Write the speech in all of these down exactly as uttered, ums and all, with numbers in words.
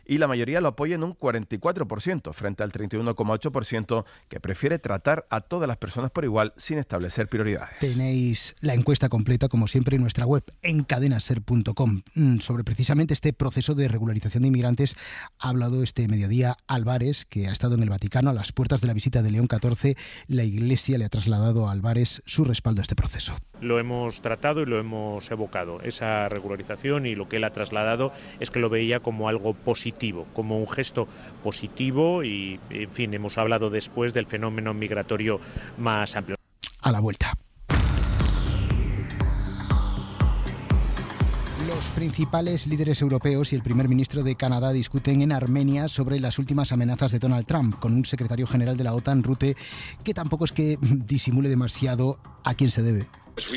y la mayoría lo apoya en un cuarenta y cuatro por ciento, frente al treinta y uno coma ocho por ciento que prefiere tratar a todas las personas por igual sin establecer prioridades. Tenéis la encuesta completa, como siempre, en nuestra web, en cadena ser punto com. Sobre precisamente este proceso de regularización de inmigrantes ha hablado este mediodía Álvarez, que ha estado en el Vaticano a las puertas de la visita de León catorce. La Iglesia le ha trasladado a Álvarez su respaldo a este proceso. Lo hemos tratado y lo hemos evocado. Esa regularización, y lo que él ha trasladado es que lo veía como algo positivo, como un gesto positivo y, en fin, hemos hablado después del fenómeno migratorio más amplio. A la vuelta. Los principales líderes europeos y el primer ministro de Canadá discuten en Armenia sobre las últimas amenazas de Donald Trump, con un secretario general de la OTAN, Rutte, que tampoco es que disimule demasiado a quién se debe.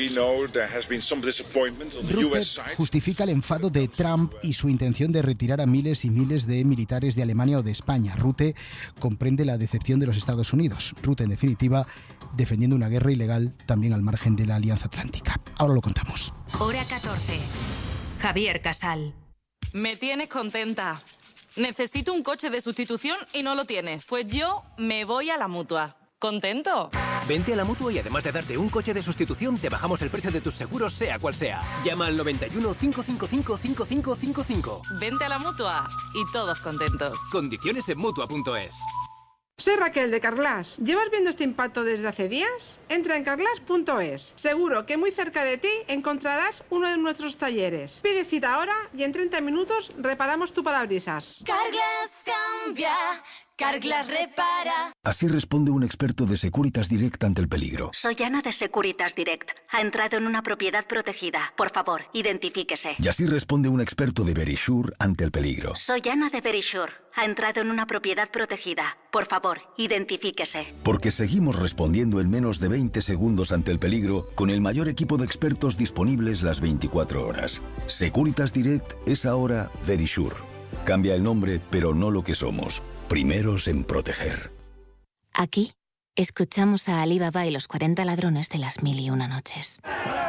Rutte justifica el enfado de Trump y su intención de retirar a miles y miles de militares de Alemania o de España. Rutte comprende la decepción de los Estados Unidos. Rutte, en definitiva, defendiendo una guerra ilegal también al margen de la Alianza Atlántica. Ahora lo contamos. Hora catorce. Javier Casal. Me tienes contenta. Necesito un coche de sustitución y no lo tienes. Pues yo me voy a la Mutua. ¿Contento? Vente a la Mutua y además de darte un coche de sustitución, te bajamos el precio de tus seguros, sea cual sea. Llama al noventa y uno, cinco cinco cinco, cinco cinco cinco cinco. Vente a la Mutua y todos contentos. Condiciones en Mutua punto es. Soy Raquel de Carglass. ¿Llevas viendo este impacto desde hace días? Entra en carglass punto es. Seguro que muy cerca de ti encontrarás uno de nuestros talleres. Pide cita ahora y en treinta minutos reparamos tu parabrisas. Carglass cambia, Carglass repara. Así responde un experto de Securitas Direct ante el peligro. Soy Ana de Securitas Direct. Ha entrado en una propiedad protegida. Por favor, identifíquese. Y así responde un experto de Verisure ante el peligro. Soy Ana de Verisure. Ha entrado en una propiedad protegida. Por favor, identifíquese. Porque seguimos respondiendo en menos de veinte segundos ante el peligro con el mayor equipo de expertos disponibles las veinticuatro horas. Securitas Direct es ahora Verisure. Cambia el nombre, pero no lo que somos. Primeros en proteger. Aquí escuchamos a Ali Baba y los cuarenta ladrones de las mil y una noches.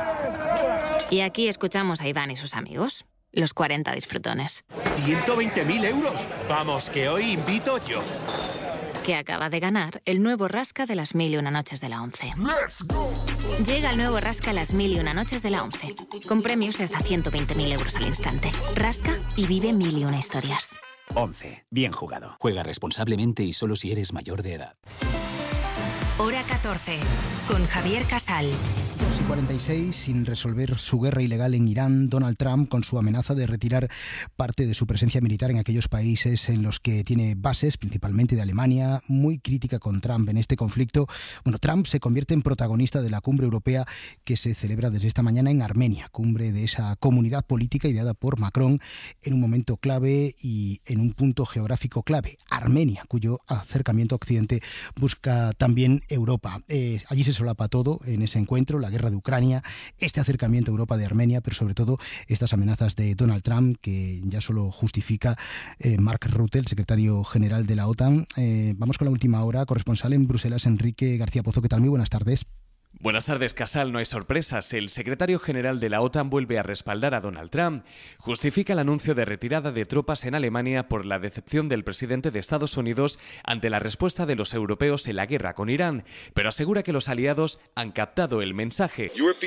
Y aquí escuchamos a Iván y sus amigos, los cuarenta disfrutones. ¡ciento veinte mil euros! Vamos, que hoy invito yo. Que acaba de ganar el nuevo Rasca de las mil y una noches de la once. ¡Let's go! Llega el nuevo Rasca las mil y una noches de la once, con premios de hasta ciento veinte mil euros al instante. Rasca y vive mil y una historias. once. Bien jugado. Juega responsablemente y solo si eres mayor de edad. Hora catorce. Con Javier Casal. dos y cuarenta y seis, sin resolver su guerra ilegal en Irán, Donald Trump, con su amenaza de retirar parte de su presencia militar en aquellos países en los que tiene bases, principalmente de Alemania, muy crítica con Trump en este conflicto. Bueno, Trump se convierte en protagonista de la cumbre europea que se celebra desde esta mañana en Armenia, cumbre de esa comunidad política ideada por Macron en un momento clave y en un punto geográfico clave, Armenia, cuyo acercamiento a Occidente busca también Europa. Eh, allí se solapa todo en ese encuentro, la guerra de Ucrania, este acercamiento a Europa de Armenia, pero sobre todo estas amenazas de Donald Trump, que ya solo justifica eh, Mark Rutte, el secretario general de la OTAN. Eh, vamos con la última hora. Corresponsal en Bruselas, Enrique García Pozo. ¿Qué tal? Muy buenas tardes. Buenas tardes, Casal. No hay sorpresas. El secretario general de la OTAN vuelve a respaldar a Donald Trump. Justifica el anuncio de retirada de tropas en Alemania por la decepción del presidente de Estados Unidos ante la respuesta de los europeos en la guerra con Irán, pero asegura que los aliados han captado el mensaje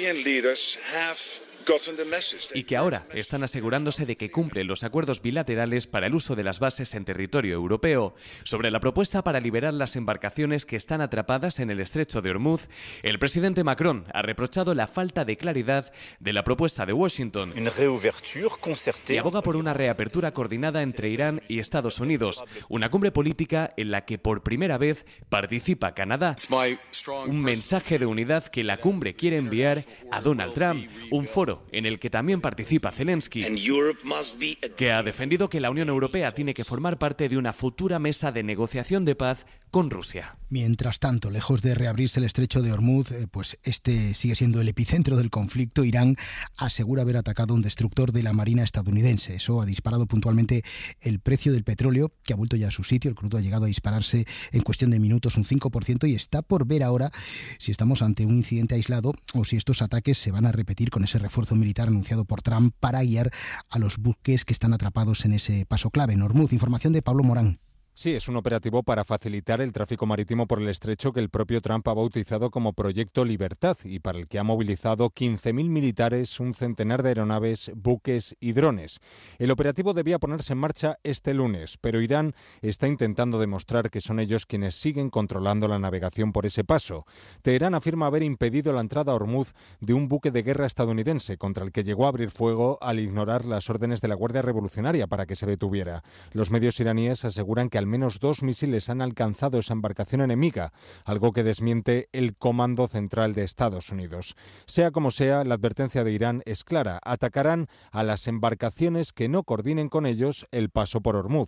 y que ahora están asegurándose de que cumplen los acuerdos bilaterales para el uso de las bases en territorio europeo. Sobre la propuesta para liberar las embarcaciones que están atrapadas en el estrecho de Hormuz, el presidente Macron ha reprochado la falta de claridad de la propuesta de Washington y aboga por una reapertura coordinada entre Irán y Estados Unidos, una cumbre política en la que por primera vez participa Canadá. Un mensaje de unidad que la cumbre quiere enviar a Donald Trump, un foro en el que también participa Zelensky, que ha defendido que la Unión Europea tiene que formar parte de una futura mesa de negociación de paz con Rusia. Mientras tanto, lejos de reabrirse el estrecho de Hormuz, eh, pues este sigue siendo el epicentro del conflicto. Irán asegura haber atacado un destructor de la Marina estadounidense. Eso ha disparado puntualmente el precio del petróleo, que ha vuelto ya a su sitio. El crudo ha llegado a dispararse en cuestión de minutos un cinco por ciento y está por ver ahora si estamos ante un incidente aislado o si estos ataques se van a repetir con ese refuerzo esfuerzo militar anunciado por Trump para guiar a los buques que están atrapados en ese paso clave, en Ormuz. Información de Pablo Morán. Sí, es un operativo para facilitar el tráfico marítimo por el estrecho que el propio Trump ha bautizado como Proyecto Libertad y para el que ha movilizado quince mil militares, un centenar de aeronaves, buques y drones. El operativo debía ponerse en marcha este lunes, pero Irán está intentando demostrar que son ellos quienes siguen controlando la navegación por ese paso. Teherán afirma haber impedido la entrada a Ormuz de un buque de guerra estadounidense contra el que llegó a abrir fuego al ignorar las órdenes de la Guardia Revolucionaria para que se detuviera. Los medios iraníes aseguran que al menos dos misiles han alcanzado esa embarcación enemiga, algo que desmiente el Comando Central de Estados Unidos. Sea como sea, la advertencia de Irán es clara: atacarán a las embarcaciones que no coordinen con ellos el paso por Ormuz.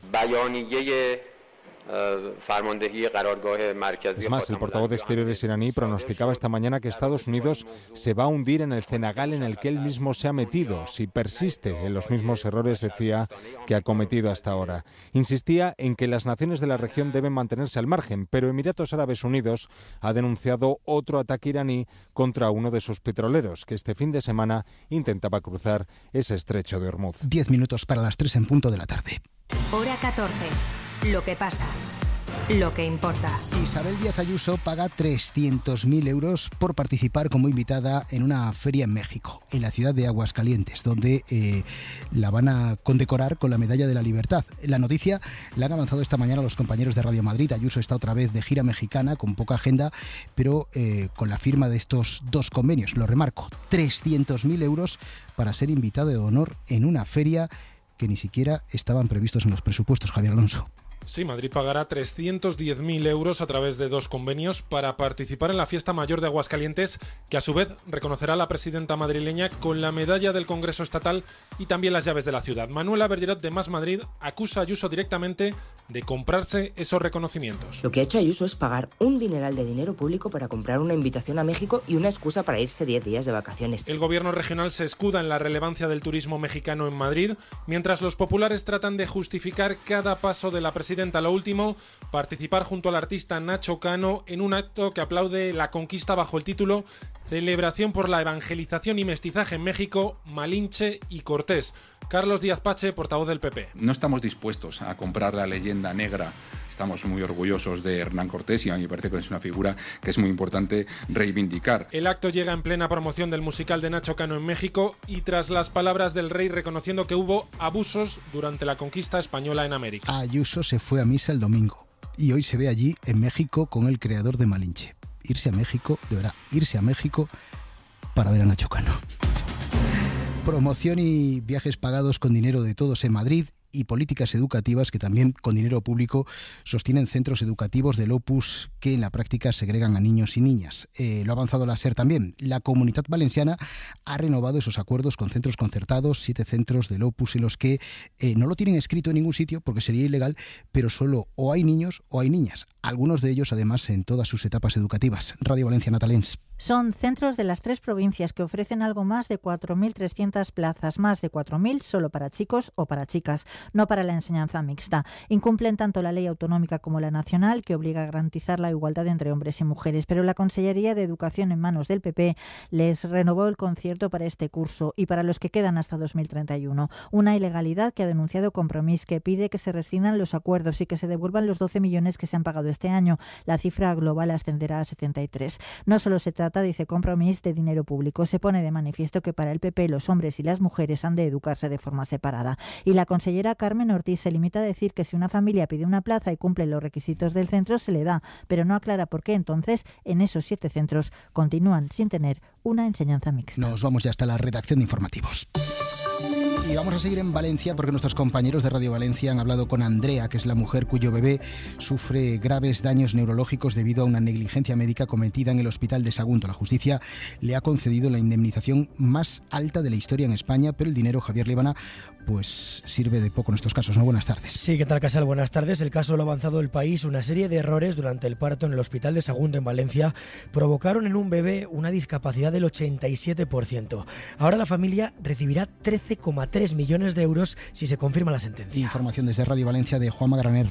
Es más, el portavoz de Exteriores iraní pronosticaba esta mañana que Estados Unidos se va a hundir en el cenagal en el que él mismo se ha metido, si persiste en los mismos errores, decía, que ha cometido hasta ahora. Insistía en que las naciones de la región deben mantenerse al margen, pero Emiratos Árabes Unidos ha denunciado otro ataque iraní contra uno de sus petroleros, que este fin de semana intentaba cruzar ese estrecho de Ormuz. Diez minutos para las tres en punto de la tarde. Hora catorce. Lo que pasa, lo que importa. Isabel Díaz Ayuso paga trescientos mil euros por participar como invitada en una feria en México, en la ciudad de Aguascalientes, donde eh, la van a condecorar con la Medalla de la Libertad. La noticia la han avanzado esta mañana los compañeros de Radio Madrid. Ayuso está otra vez de gira mexicana, con poca agenda, pero eh, con la firma de estos dos convenios. Lo remarco, trescientos mil euros para ser invitada de honor en una feria que ni siquiera estaban previstos en los presupuestos. Javier Alonso. Sí, Madrid pagará trescientos diez mil euros a través de dos convenios para participar en la fiesta mayor de Aguascalientes, que a su vez reconocerá a la presidenta madrileña con la medalla del Congreso Estatal y también las llaves de la ciudad. Manuela Bergerot de Más Madrid acusa a Ayuso directamente de comprarse esos reconocimientos. Lo que ha hecho Ayuso es pagar un dineral de dinero público para comprar una invitación a México y una excusa para irse diez días de vacaciones. El gobierno regional se escuda en la relevancia del turismo mexicano en Madrid, mientras los populares tratan de justificar cada paso de la presidenta. Lo último, participar junto al artista Nacho Cano en un acto que aplaude la conquista bajo el título Celebración por la Evangelización y Mestizaje en México, Malinche y Cortés. Carlos Díaz Pache, portavoz del P P. No estamos dispuestos a comprar la leyenda negra. Estamos muy orgullosos de Hernán Cortés y a mí me parece que es una figura que es muy importante reivindicar. El acto llega en plena promoción del musical de Nacho Cano en México y tras las palabras del rey reconociendo que hubo abusos durante la conquista española en América. Ayuso se fue a misa el domingo y hoy se ve allí en México con el creador de Malinche. Irse a México, de verdad, irse a México para ver a Nacho Cano. Promoción y viajes pagados con dinero de todos en Madrid y políticas educativas que también con dinero público sostienen centros educativos del Opus que en la práctica segregan a niños y niñas. Eh, lo ha avanzado la SER también. La Comunitat Valenciana ha renovado esos acuerdos con centros concertados, siete centros del Opus en los que eh, no lo tienen escrito en ningún sitio porque sería ilegal, pero solo o hay niños o hay niñas. Algunos de ellos además en todas sus etapas educativas. Radio Valencia, Natalens. Son centros de las tres provincias que ofrecen algo más de cuatro mil trescientas plazas, más de cuatro mil solo para chicos o para chicas, no para la enseñanza mixta. Incumplen tanto la ley autonómica como la nacional, que obliga a garantizar la igualdad entre hombres y mujeres, pero la Consellería de Educación en manos del P P les renovó el concierto para este curso y para los que quedan hasta dos mil treinta y uno. Una ilegalidad que ha denunciado Compromís, que pide que se rescindan los acuerdos y que se devuelvan los doce millones que se han pagado este año. La cifra global ascenderá a setenta y tres. No solo se trata, dice Compromís, de dinero público. Se pone de manifiesto que para el P P los hombres y las mujeres han de educarse de forma separada. Y la consellera Carmen Ortiz se limita a decir que si una familia pide una plaza y cumple los requisitos del centro, se le da, pero no aclara por qué entonces en esos siete centros continúan sin tener una enseñanza mixta. Nos vamos ya hasta la redacción de informativos. Y vamos a seguir en Valencia porque nuestros compañeros de Radio Valencia han hablado con Andrea, que es la mujer cuyo bebé sufre graves daños neurológicos debido a una negligencia médica cometida en el hospital de Sagunto. La justicia le ha concedido la indemnización más alta de la historia en España, pero el dinero, Javier Líbana, pues sirve de poco en estos casos, ¿no? Buenas tardes. Sí, ¿qué tal, Casal? Buenas tardes. El caso lo ha avanzado el país. Una serie de errores durante el parto en el hospital de Sagunto, en Valencia, provocaron en un bebé una discapacidad del ochenta y siete por ciento. Ahora la familia recibirá trece coma tres millones de euros si se confirma la sentencia. Información desde Radio Valencia de Juanma Graner.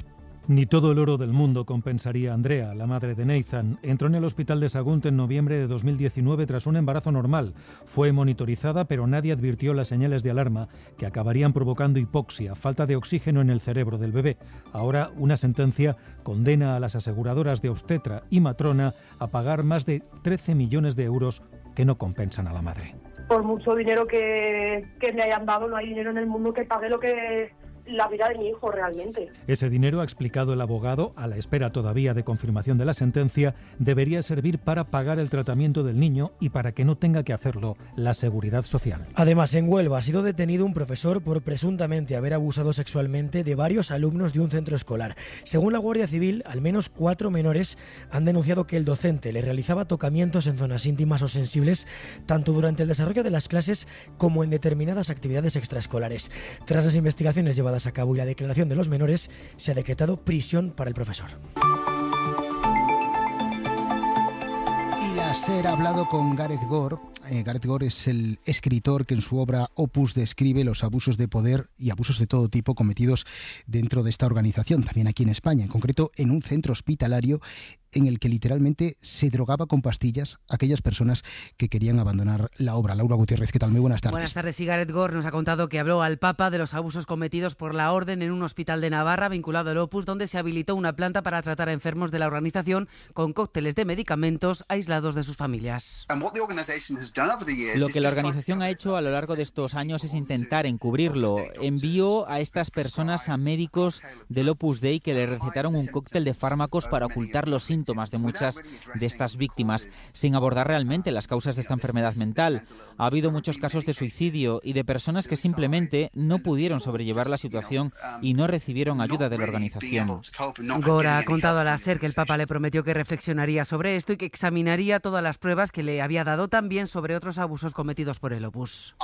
Ni todo el oro del mundo compensaría a Andrea, la madre de Nathan. Entró en el hospital de Sagunt en noviembre de dos mil diecinueve tras un embarazo normal. Fue monitorizada, pero nadie advirtió las señales de alarma que acabarían provocando hipoxia, falta de oxígeno en el cerebro del bebé. Ahora, una sentencia condena a las aseguradoras de obstetra y matrona a pagar más de trece millones de euros que no compensan a la madre. Por mucho dinero que, que me hayan dado, no hay dinero en el mundo que pague lo que... la vida de mi hijo realmente. Ese dinero, ha explicado el abogado, a la espera todavía de confirmación de la sentencia, debería servir para pagar el tratamiento del niño y para que no tenga que hacerlo la Seguridad Social. Además, en Huelva ha sido detenido un profesor por presuntamente haber abusado sexualmente de varios alumnos de un centro escolar. Según la Guardia Civil, al menos cuatro menores han denunciado que el docente le realizaba tocamientos en zonas íntimas o sensibles, tanto durante el desarrollo de las clases como en determinadas actividades extraescolares. Tras las investigaciones llevadas a cabo y la declaración de los menores, se ha decretado prisión para el profesor. Y la SER ha hablado con Gareth Gore. Eh, Gareth Gore es el escritor que en su obra Opus describe los abusos de poder y abusos de todo tipo cometidos dentro de esta organización, también aquí en España, en concreto en un centro hospitalario en el que literalmente se drogaba con pastillas a aquellas personas que querían abandonar la obra. Laura Gutiérrez, ¿qué tal? Muy buenas tardes. Buenas tardes. Y Gareth Gore nos ha contado que habló al Papa de los abusos cometidos por la Orden en un hospital de Navarra vinculado al Opus, donde se habilitó una planta para tratar a enfermos de la organización con cócteles de medicamentos aislados de sus familias. Lo que la organización ha hecho a lo largo de estos años es intentar encubrirlo. Envió a estas personas a médicos del Opus Dei que le recetaron un cóctel de fármacos para ocultar los síntomas de muchas de estas víctimas, sin abordar realmente las causas de esta enfermedad mental. Ha habido muchos casos de suicidio y de personas que simplemente no pudieron sobrellevar la situación y no recibieron ayuda de la organización. Gore ha contado a la SER que el Papa le prometió que reflexionaría sobre esto y que examinaría todas las pruebas que le había dado, también sobre otros abusos cometidos por el Opus.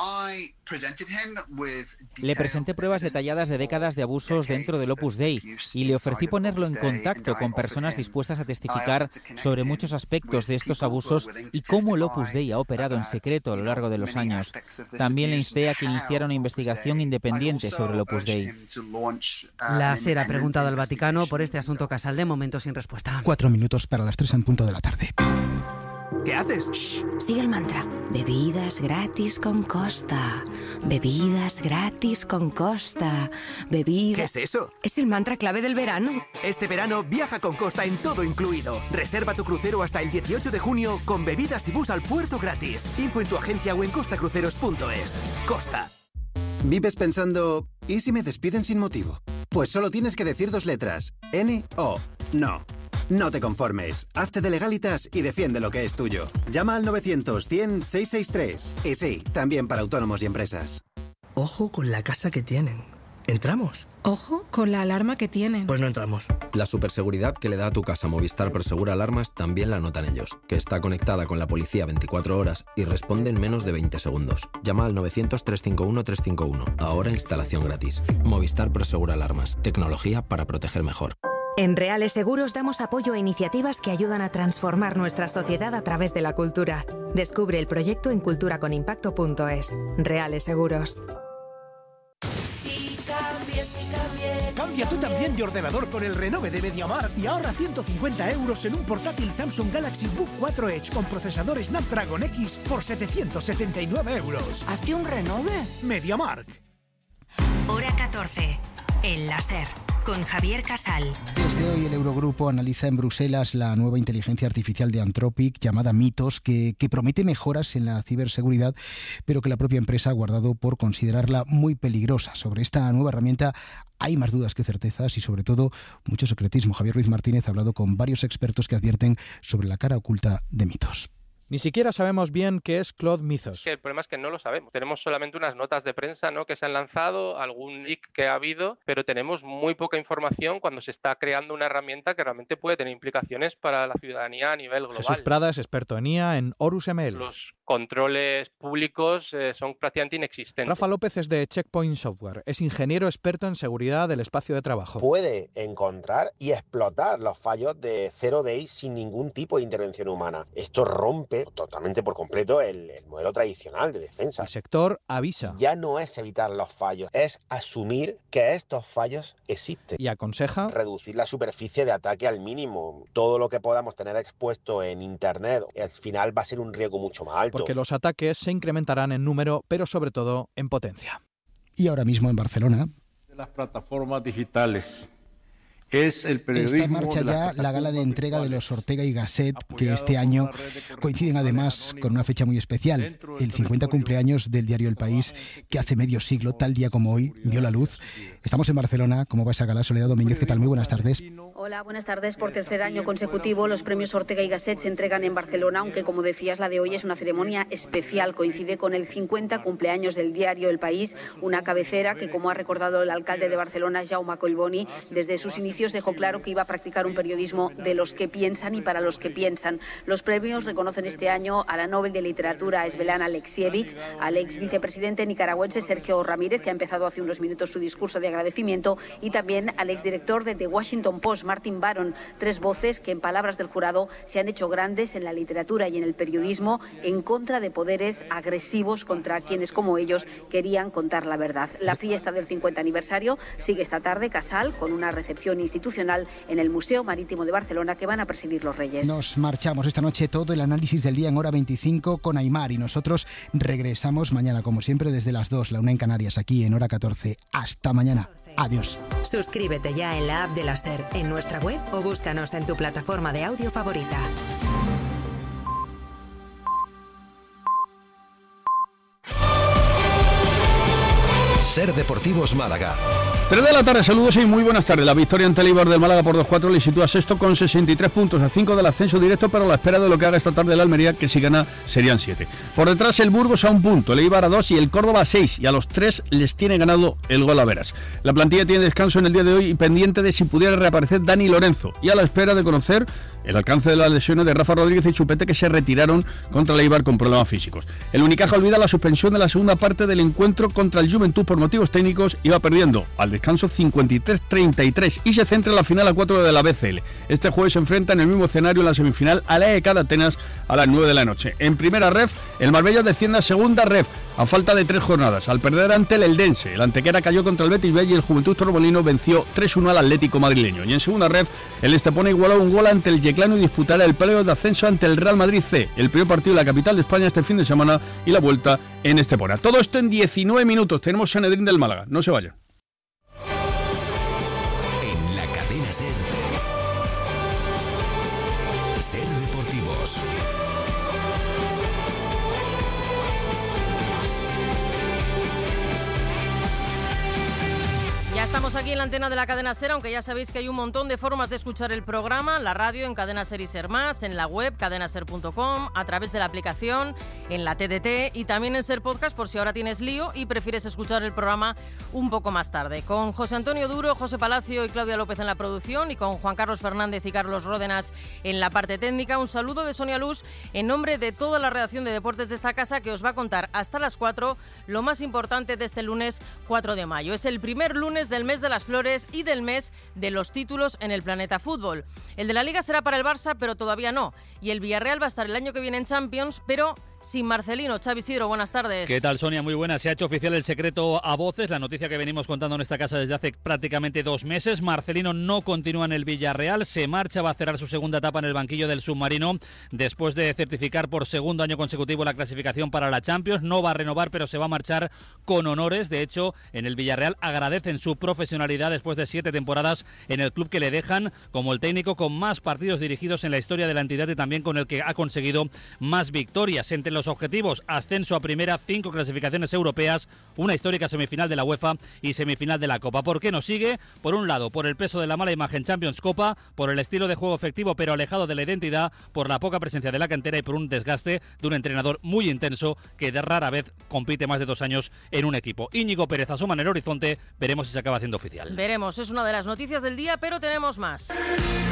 Le presenté pruebas detalladas de décadas de abusos dentro del Opus Dei y le ofrecí ponerlo en contacto con personas dispuestas a testificar sobre muchos aspectos de estos abusos y cómo el Opus Dei ha operado en secreto a lo largo de los años. También le insté a que iniciara una investigación independiente sobre el Opus Dei. La SER ha preguntado al Vaticano por este asunto casal, de momento sin respuesta. Cuatro minutos para las tres en punto de la tarde. ¿Qué haces? Shh, sigue el mantra. Bebidas gratis con Costa. Bebidas gratis con Costa. Bebidas... ¿Qué es eso? Es el mantra clave del verano. Este verano viaja con Costa en todo incluido. Reserva tu crucero hasta el dieciocho de junio con bebidas y bus al puerto gratis. Info en tu agencia o en costacruceros punto es. Costa. ¿Vives pensando, ¿y si me despiden sin motivo? Pues solo tienes que decir dos letras. N O. No. No te conformes, hazte de Legalitas y defiende lo que es tuyo. Llama al novecientos cien seiscientos sesenta y tres. Y sí, también para autónomos y empresas. Ojo con la casa que tienen. ¿Entramos? Ojo con la alarma que tienen. Pues no entramos. La superseguridad que le da a tu casa Movistar Prosegura Alarmas también la notan ellos, que está conectada con la policía veinticuatro horas y responde en menos de veinte segundos. Llama al novecientos, trescientos cincuenta y uno, trescientos cincuenta y uno. Ahora instalación gratis. Movistar Prosegura Alarmas. Tecnología para proteger mejor. En Reales Seguros damos apoyo a iniciativas que ayudan a transformar nuestra sociedad a través de la cultura. Descubre el proyecto en cultura con impacto punto es. Reales Seguros. Cambia tú también de ordenador con el renove de MediaMarkt y ahorra ciento cincuenta euros en un portátil Samsung Galaxy Book cuatro Edge con procesador Snapdragon X por setecientos setenta y nueve euros. ¿Hazte un renove? MediaMarkt. Hora catorce. El láser. Con Javier Casal. Desde hoy el Eurogrupo analiza en Bruselas la nueva inteligencia artificial de Anthropic llamada Mythos, que, que promete mejoras en la ciberseguridad, pero que la propia empresa ha guardado por considerarla muy peligrosa. Sobre esta nueva herramienta hay más dudas que certezas y sobre todo mucho secretismo. Javier Ruiz Martínez ha hablado con varios expertos que advierten sobre la cara oculta de Mythos. Ni siquiera sabemos bien qué es Claude Mythos. El problema es que no lo sabemos. Tenemos solamente unas notas de prensa, ¿no?, que se han lanzado, algún leak que ha habido, pero tenemos muy poca información cuando se está creando una herramienta que realmente puede tener implicaciones para la ciudadanía a nivel global. Jesús Prada es experto en I A en Horus M L. Los controles públicos eh, son prácticamente inexistentes. Rafa López es de Checkpoint Software, es ingeniero experto en seguridad del espacio de trabajo. Puede encontrar y explotar los fallos de Zero Day sin ningún tipo de intervención humana. Esto rompe totalmente por completo el, el modelo tradicional de defensa. El sector avisa. Ya no es evitar los fallos, es asumir que estos fallos existen. Y aconseja reducir la superficie de ataque al mínimo. Todo lo que podamos tener expuesto en Internet, al final va a ser un riesgo mucho más alto. Porque los ataques se incrementarán en número, pero sobre todo en potencia. Y ahora mismo en Barcelona, de las plataformas digitales. Es el periodismo. Está en marcha ya la gala de entrega de los Ortega y Gasset, que este año coinciden además con una fecha muy especial, el cincuenta cumpleaños del diario El País, que hace medio siglo, tal día como hoy, vio la luz. Estamos en Barcelona. ¿Cómo va esa gala? Soledad Domínguez, ¿qué tal? Muy buenas tardes. Hola, buenas tardes. Por tercer año consecutivo, los premios Ortega y Gasset se entregan en Barcelona, aunque, como decías, la de hoy es una ceremonia especial. Coincide con el cincuenta cumpleaños del diario El País, una cabecera que, como ha recordado el alcalde de Barcelona, Jaume Collboni, desde sus inicios dejó claro que iba a practicar un periodismo de los que piensan y para los que piensan. Los premios reconocen este año a la Nobel de Literatura Svetlana Alexievich, al ex vicepresidente nicaragüense Sergio Ramírez, que ha empezado hace unos minutos su discurso de agradecimiento, y también al exdirector de The Washington Post, Martin Baron, tres voces que, en palabras del jurado, se han hecho grandes en la literatura y en el periodismo en contra de poderes agresivos contra quienes, como ellos, querían contar la verdad. La fiesta del cincuenta aniversario sigue esta tarde, Casal, con una recepción institucional en el Museo Marítimo de Barcelona que van a presidir los Reyes. Nos marchamos esta noche, todo el análisis del día en hora veinticinco con Aimar, y nosotros regresamos mañana, como siempre, desde las dos, la una en Canarias, aquí en hora catorce. Hasta mañana. Adiós. Suscríbete ya en la app de la SER, en nuestra web o búscanos en tu plataforma de audio favorita. SER Deportivos Málaga. tres de la tarde, saludos y muy buenas tardes. La victoria ante el Eibar del Málaga por dos cuatro le sitúa sexto con sesenta y tres puntos, a cinco del ascenso directo, pero a la espera de lo que haga esta tarde el Almería, que si gana serían siete. Por detrás el Burgos a un punto, el Eibar a dos y el Córdoba a seis, y a los tres les tiene ganado el gol a veras. La plantilla tiene descanso en el día de hoy y pendiente de si pudiera reaparecer Dani Lorenzo, y a la espera de conocer el alcance de las lesiones de Rafa Rodríguez y Chupete, que se retiraron contra el Eibar con problemas físicos. El Unicaja olvida la suspensión de la segunda parte del encuentro contra el Juventud por motivos técnicos, iba perdiendo al descanso cincuenta y tres treinta y tres y se centra en la final a cuatro de la B C L. Este jueves se enfrenta en el mismo escenario en la semifinal a la E K de Atenas a las nueve de la noche. En primera ref, el Marbella desciende a segunda ref a falta de tres jornadas, al perder ante el Eldense. El Antequera cayó contra el Betis B y el Juventud Torremolinos venció tres uno al Atlético madrileño. Y en segunda ref, el Estepona igualó un gol ante el Yeclano y disputará el playoff de ascenso ante el Real Madrid C, el primer partido de la capital de España este fin de semana, y la vuelta en Estepona. Todo esto en diecinueve minutos. Tenemos Sanedrín del Málaga. No se vayan. En la cadena SER, SER Deportivos. Ya estamos aquí en la antena de la cadena SER, aunque ya sabéis que hay un montón de formas de escuchar el programa: la radio, en Cadena SER y SER Más, en la web cadena ser punto com, a través de la aplicación, en la T D T y también en SER Podcast, por si ahora tienes lío y prefieres escuchar el programa un poco más tarde. Con José Antonio Duro, José Palacio y Claudia López en la producción, y con Juan Carlos Fernández y Carlos Ródenas en la parte técnica. Un saludo de Sonia Luz en nombre de toda la redacción de deportes de esta casa, que os va a contar hasta las cuatro lo más importante de este lunes cuatro de mayo. Es el primer lunes del mes de las flores y del mes de los títulos en el planeta fútbol. El de la Liga será para el Barça, pero todavía no. Y el Villarreal va a estar el año que viene en Champions, pero sin Marcelino. Xavi Isidro, buenas tardes. ¿Qué tal, Sonia? Muy buenas. Se ha hecho oficial el secreto a voces, la noticia que venimos contando en esta casa desde hace prácticamente dos meses. Marcelino no continúa en el Villarreal, se marcha, va a cerrar su segunda etapa en el banquillo del submarino después de certificar por segundo año consecutivo la clasificación para la Champions. No va a renovar, pero se va a marchar con honores. De hecho, en el Villarreal agradecen su profesionalidad después de siete temporadas en el club, que le dejan como el técnico con más partidos dirigidos en la historia de la entidad y también con el que ha conseguido más victorias. Entre los objetivos: ascenso a primera, cinco clasificaciones europeas, una histórica semifinal de la UEFA y semifinal de la Copa. ¿Por qué no sigue? Por un lado, por el peso de la mala imagen Champions Copa, por el estilo de juego efectivo pero alejado de la identidad, por la poca presencia de la cantera y por un desgaste de un entrenador muy intenso que de rara vez compite más de dos años en un equipo. Íñigo Pérez asoma en el horizonte, veremos si se acaba haciendo oficial. Veremos, es una de las noticias del día, pero tenemos más.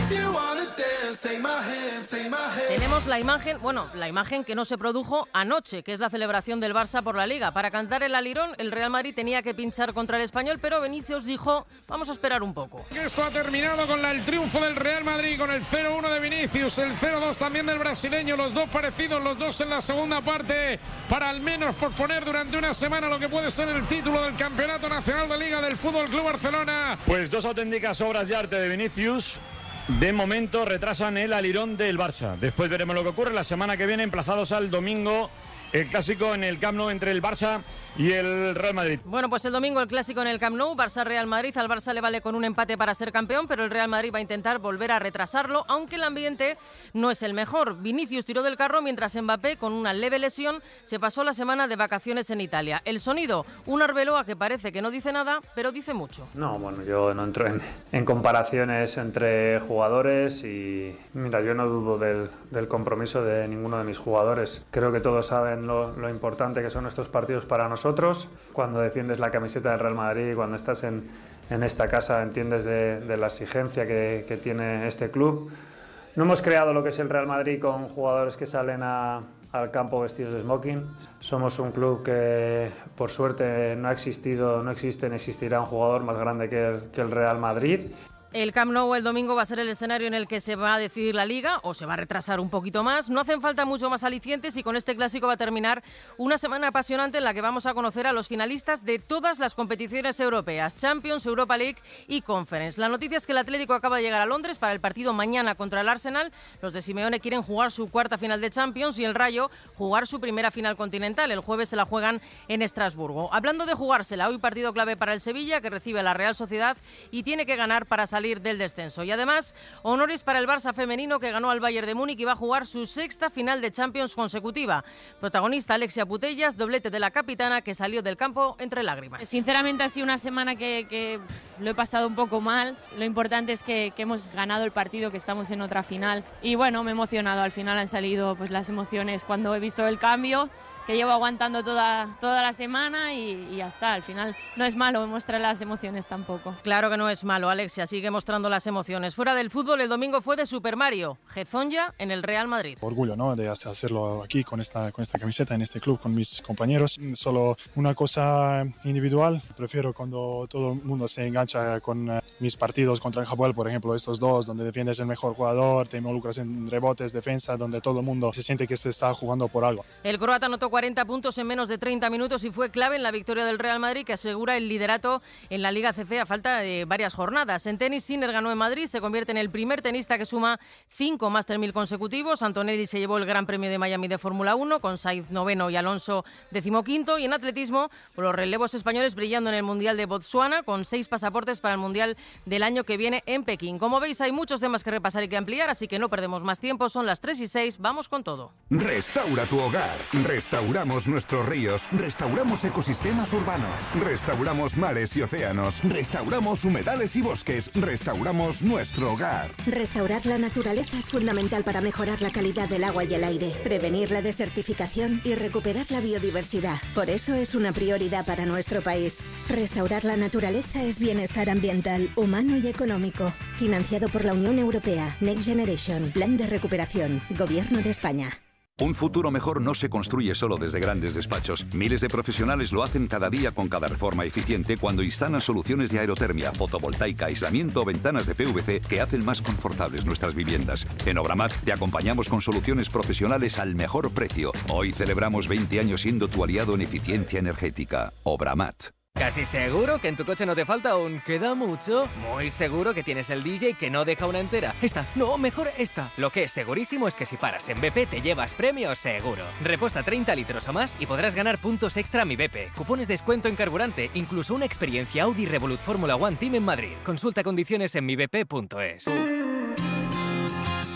Tenemos la imagen, bueno, la imagen que no se produjo anoche, que es la celebración del Barça por la Liga. Para cantar el alirón, el Real Madrid tenía que pinchar contra el Español, pero Vinicius dijo, vamos a esperar un poco. Esto ha terminado con la, el triunfo del Real Madrid, con el cero uno de Vinicius, el cero dos también del brasileño, los dos parecidos, los dos en la segunda parte, para al menos posponer durante una semana lo que puede ser el título del Campeonato Nacional de Liga del Fútbol Club Barcelona. Pues dos auténticas obras de arte de Vinicius. De momento retrasan el alirón del Barça. Después veremos lo que ocurre la semana que viene, emplazados al domingo. El clásico en el Camp Nou entre el Barça y el Real Madrid. Bueno, pues el domingo el clásico en el Camp Nou, Barça-Real Madrid. Al Barça le vale con un empate para ser campeón, pero el Real Madrid va a intentar volver a retrasarlo, aunque el ambiente no es el mejor. Vinicius tiró del carro mientras Mbappé, con una leve lesión, se pasó la semana de vacaciones en Italia. El sonido, un Arbeloa que parece que no dice nada, pero dice mucho. No, bueno, yo no entro en, en comparaciones entre jugadores y, mira, yo no dudo del, del compromiso de ninguno de mis jugadores. Creo que todos saben Lo, lo importante que son estos partidos para nosotros. Cuando defiendes la camiseta del Real Madrid, cuando estás en, en esta casa, entiendes de, de la exigencia que, que tiene este club. No hemos creado lo que es el Real Madrid con jugadores que salen a, al campo vestidos de smoking. Somos un club que, por suerte, no ha existido, no existe ni existirá un jugador más grande que el, que el Real Madrid. El Camp Nou el domingo va a ser el escenario en el que se va a decidir la Liga, o se va a retrasar un poquito más. No hacen falta mucho más alicientes y con este clásico va a terminar una semana apasionante en la que vamos a conocer a los finalistas de todas las competiciones europeas, Champions, Europa League y Conference. La noticia es que el Atlético acaba de llegar a Londres para el partido mañana contra el Arsenal. Los de Simeone quieren jugar su cuarta final de Champions y el Rayo jugar su primera final continental. El jueves se la juegan en Estrasburgo. Hablando de jugársela, hoy partido clave para el Sevilla, que recibe a la Real Sociedad y tiene que ganar para salir salir del descenso. Y además, honores para el Barça femenino, que ganó al Bayern de Múnich y va a jugar su sexta final de Champions consecutiva. Protagonista Alexia Putellas, doblete de la capitana, que salió del campo entre lágrimas. Sinceramente ha sido una semana que, que lo he pasado un poco mal. Lo importante es que, que hemos ganado el partido, que estamos en otra final. Y bueno, me he emocionado. Al final han salido pues las emociones cuando he visto el cambio, que llevo aguantando toda, toda la semana y, y ya está. Al final no es malo mostrar las emociones tampoco. Claro que no es malo, Alexia, sigue mostrando las emociones. Fuera del fútbol, el domingo fue de Super Mario, Gezonja en el Real Madrid. Orgullo, ¿no?, de hacerlo aquí con esta, con esta camiseta, en este club, con mis compañeros. Solo una cosa individual, prefiero cuando todo el mundo se engancha con uh, mis partidos contra el Hapoel, por ejemplo, estos dos, donde defiendes el mejor jugador, te involucras en rebotes, defensa, donde todo el mundo se siente que se está jugando por algo. El croata anotó cuarenta puntos en menos de treinta minutos y fue clave en la victoria del Real Madrid, que asegura el liderato en la Liga C F a falta de varias jornadas. En tenis, Sinner ganó en Madrid, se convierte en el primer tenista que suma cinco Master mil consecutivos. Antonelli se llevó el Gran Premio de Miami de Fórmula uno, con Sainz noveno y Alonso decimoquinto. Y en atletismo, los relevos españoles brillando en el Mundial de Botsuana, con seis pasaportes para el Mundial del año que viene en Pekín. Como veis, hay muchos temas que repasar y que ampliar, así que no perdemos más tiempo. Son las tres y seis, vamos con todo. Restaura tu hogar. Restauramos nuestros ríos, restauramos ecosistemas urbanos, restauramos mares y océanos, restauramos humedales y bosques, restauramos nuestro hogar. Restaurar la naturaleza es fundamental para mejorar la calidad del agua y el aire, prevenir la desertificación y recuperar la biodiversidad. Por eso es una prioridad para nuestro país. Restaurar la naturaleza es bienestar ambiental, humano y económico. Financiado por la Unión Europea. Next Generation. Plan de recuperación. Gobierno de España. Un futuro mejor no se construye solo desde grandes despachos. Miles de profesionales lo hacen cada día con cada reforma eficiente cuando instalan soluciones de aerotermia, fotovoltaica, aislamiento o ventanas de P V C que hacen más confortables nuestras viviendas. En Obramat te acompañamos con soluciones profesionales al mejor precio. Hoy celebramos veinte años siendo tu aliado en eficiencia energética. Obramat. ¿Casi seguro que en tu coche no te falta un queda mucho? Muy seguro que tienes el D J que no deja una entera. Esta, no, mejor esta. Lo que es segurísimo es que si paras en B P te llevas premios seguro. Repuesta treinta litros o más y podrás ganar puntos extra a Mi B P, cupones de descuento en carburante, incluso una experiencia Audi Revolut Fórmula One Team en Madrid. Consulta condiciones en mi b p punto es.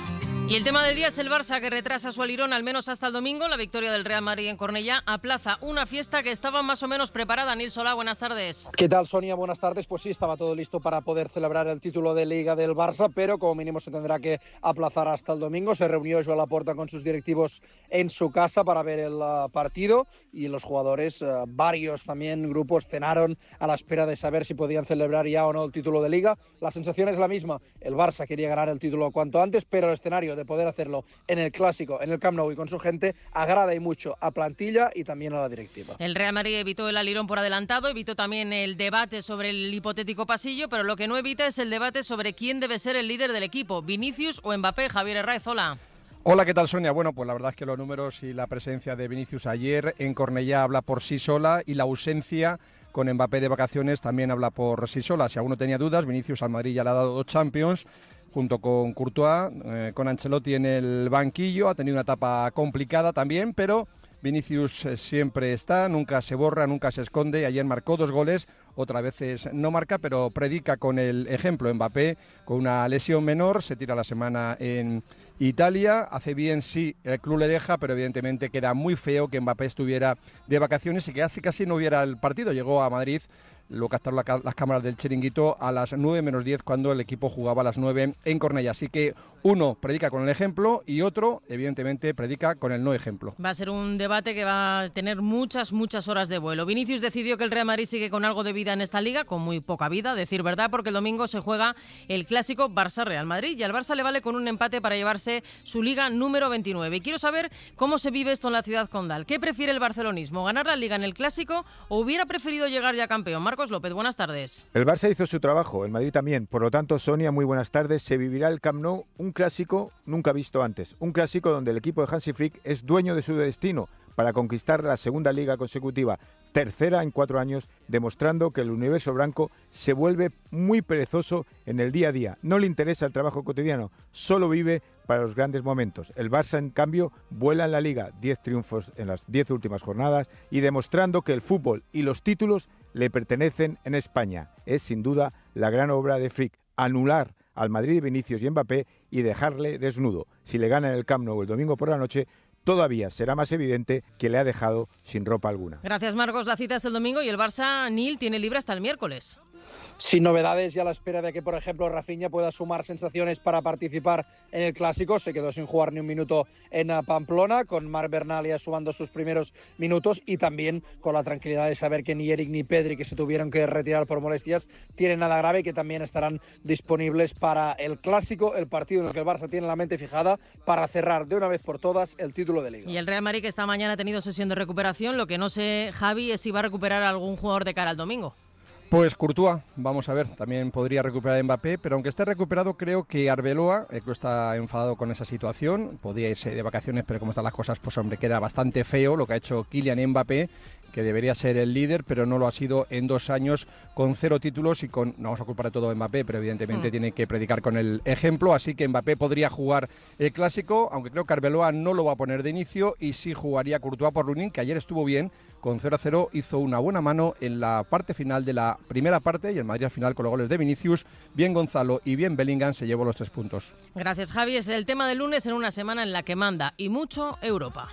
Y el tema del día es el Barça, que retrasa su alirón al menos hasta el domingo. La victoria del Real Madrid en Cornellá aplaza una fiesta que estaba más o menos preparada. Nil Solá, buenas tardes. ¿Qué tal, Sonia? Buenas tardes. Pues sí, estaba todo listo para poder celebrar el título de Liga del Barça, pero como mínimo se tendrá que aplazar hasta el domingo. Se reunió Joan Laporta con sus directivos en su casa para ver el uh, partido y los jugadores, uh, varios también grupos, cenaron a la espera de saber si podían celebrar ya o no el título de Liga. La sensación es la misma. El Barça quería ganar el título cuanto antes, pero el escenario de poder hacerlo en el Clásico, en el Camp Nou y con su gente, agrada y mucho a plantilla y también a la directiva. El Real Madrid evitó el alirón por adelantado, evitó también el debate sobre el hipotético pasillo, pero lo que no evita es el debate sobre quién debe ser el líder del equipo, Vinicius o Mbappé. Javier Herráez, hola. Hola, ¿qué tal, Sonia? Bueno, pues la verdad es que los números y la presencia de Vinicius ayer en Cornellá habla por sí sola, y la ausencia con Mbappé de vacaciones también habla por sí sola. Si alguno tenía dudas, Vinicius al Madrid ya le ha dado dos Champions, junto con Courtois, eh, con Ancelotti en el banquillo. Ha tenido una etapa complicada también, pero Vinicius eh, siempre está, nunca se borra, nunca se esconde. Ayer marcó dos goles, otras veces no marca, pero predica con el ejemplo. Mbappé, con una lesión menor, se tira la semana en Italia. Hace bien, sí, el club le deja, pero evidentemente queda muy feo que Mbappé estuviera de vacaciones y que casi casi no hubiera el partido. Llegó a Madrid, lo captaron la, las cámaras del Chiringuito a las nueve menos diez, cuando el equipo jugaba a las nueve en Cornellá. Así que uno predica con el ejemplo y otro, evidentemente, predica con el no ejemplo. Va a ser un debate que va a tener muchas, muchas horas de vuelo. Vinicius decidió que el Real Madrid sigue con algo de vida en esta liga, con muy poca vida, a decir verdad, porque el domingo se juega el clásico Barça-Real Madrid y al Barça le vale con un empate para llevarse su liga número veintinueve. Y quiero saber cómo se vive esto en la ciudad condal. ¿Qué prefiere el barcelonismo, ganar la liga en el clásico o hubiera preferido llegar ya campeón? Marcos López, buenas tardes. El Barça hizo su trabajo, el Madrid también. Por lo tanto, Sonia, muy buenas tardes. Se vivirá el Camp Nou, un clásico nunca visto antes. Un clásico donde el equipo de Hansi Flick es dueño de su destino para conquistar la segunda liga consecutiva, tercera en cuatro años, demostrando que el universo blanco se vuelve muy perezoso en el día a día. No le interesa el trabajo cotidiano, solo vive para los grandes momentos. El Barça, en cambio, vuela en la liga, diez triunfos en las diez últimas jornadas y demostrando que el fútbol y los títulos le pertenecen en España. Es sin duda la gran obra de Flick, anular al Madrid, Vinicius y Mbappé y dejarle desnudo. Si le gana en el Camp Nou el domingo por la noche, todavía será más evidente que le ha dejado sin ropa alguna. Gracias, Marcos. La cita es el domingo y el Barça, Nil, tiene libre hasta el miércoles. Sin novedades y a la espera de que, por ejemplo, Rafinha pueda sumar sensaciones para participar en el Clásico. Se quedó sin jugar ni un minuto en Pamplona, con Marc Bernal ya sumando sus primeros minutos y también con la tranquilidad de saber que ni Eric ni Pedri, que se tuvieron que retirar por molestias, tienen nada grave y que también estarán disponibles para el Clásico, el partido en el que el Barça tiene la mente fijada para cerrar de una vez por todas el título de Liga. Y el Real Madrid, que esta mañana ha tenido sesión de recuperación. Lo que no sé, Javi, es si va a recuperar a algún jugador de cara al domingo. Pues Courtois, vamos a ver, también podría recuperar a Mbappé, pero aunque esté recuperado, creo que Arbeloa, eh, que está enfadado con esa situación, podía irse de vacaciones, pero como están las cosas, pues hombre, queda bastante feo lo que ha hecho Kylian Mbappé, que debería ser el líder, pero no lo ha sido en dos años, con cero títulos y con, no vamos a culpar de todo a Mbappé, pero evidentemente mm. tiene que predicar con el ejemplo, así que Mbappé podría jugar el Clásico, aunque creo que Arbeloa no lo va a poner de inicio y sí jugaría Courtois por Lunin, que ayer estuvo bien, con cero a cero, hizo una buena mano en la parte final de la primera parte y el Madrid al final con los goles de Vinicius, bien Gonzalo y bien Bellingham se llevó los tres puntos. Gracias, Javi. Es el tema del lunes en una semana en la que manda y mucho Europa.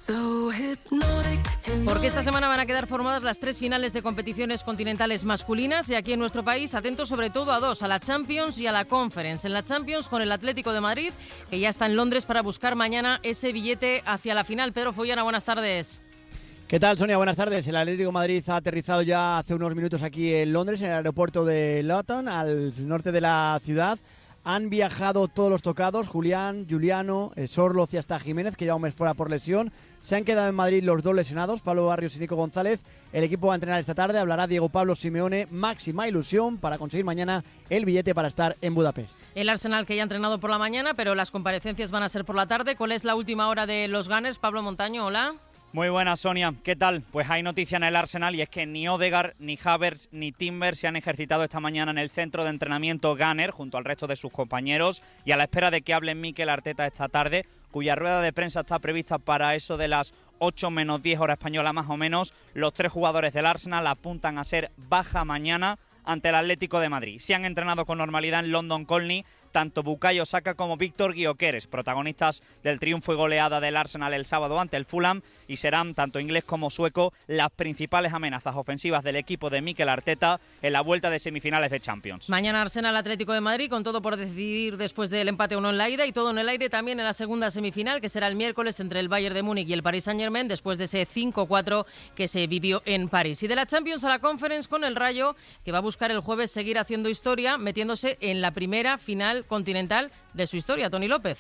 Porque esta semana van a quedar formadas las tres finales de competiciones continentales masculinas y aquí en nuestro país atentos sobre todo a dos, a la Champions y a la Conference. En la Champions con el Atlético de Madrid, que ya está en Londres para buscar mañana ese billete hacia la final. Pedro Follana, buenas tardes. ¿Qué tal, Sonia? Buenas tardes. El Atlético de Madrid ha aterrizado ya hace unos minutos aquí en Londres, en el aeropuerto de Luton, al norte de la ciudad. Han viajado todos los tocados, Julián, Juliano, Sorloz y hasta Jiménez, que lleva un mes fuera por lesión. Se han quedado en Madrid los dos lesionados, Pablo Barrios y Nico González. El equipo va a entrenar esta tarde, hablará Diego Pablo Simeone, máxima ilusión para conseguir mañana el billete para estar en Budapest. El Arsenal, que ya ha entrenado por la mañana, pero las comparecencias van a ser por la tarde. ¿Cuál es la última hora de los Gunners? Pablo Montaño, hola. Muy buenas, Sonia. ¿Qué tal? Pues hay noticia en el Arsenal y es que ni Odegaard, ni Havertz, ni Timber se han ejercitado esta mañana en el centro de entrenamiento Gunner junto al resto de sus compañeros y a la espera de que hable Mikel Arteta esta tarde, cuya rueda de prensa está prevista para eso de las ocho menos diez hora española más o menos. Los tres jugadores del Arsenal apuntan a ser baja mañana ante el Atlético de Madrid. Se han entrenado con normalidad en London Colney, tanto Bukayo Saka como Víctor Gyökeres, protagonistas del triunfo y goleada del Arsenal el sábado ante el Fulham, y serán tanto inglés como sueco las principales amenazas ofensivas del equipo de Mikel Arteta en la vuelta de semifinales de Champions. Mañana Arsenal Atlético de Madrid, con todo por decidir después del empate uno en la ida y todo en el aire también en la segunda semifinal, que será el miércoles entre el Bayern de Múnich y el Paris Saint-Germain, después de ese cinco cuatro que se vivió en París. Y de la Champions a la Conference, con el Rayo, que va a buscar el jueves seguir haciendo historia, metiéndose en la primera final continental de su historia. Tony López.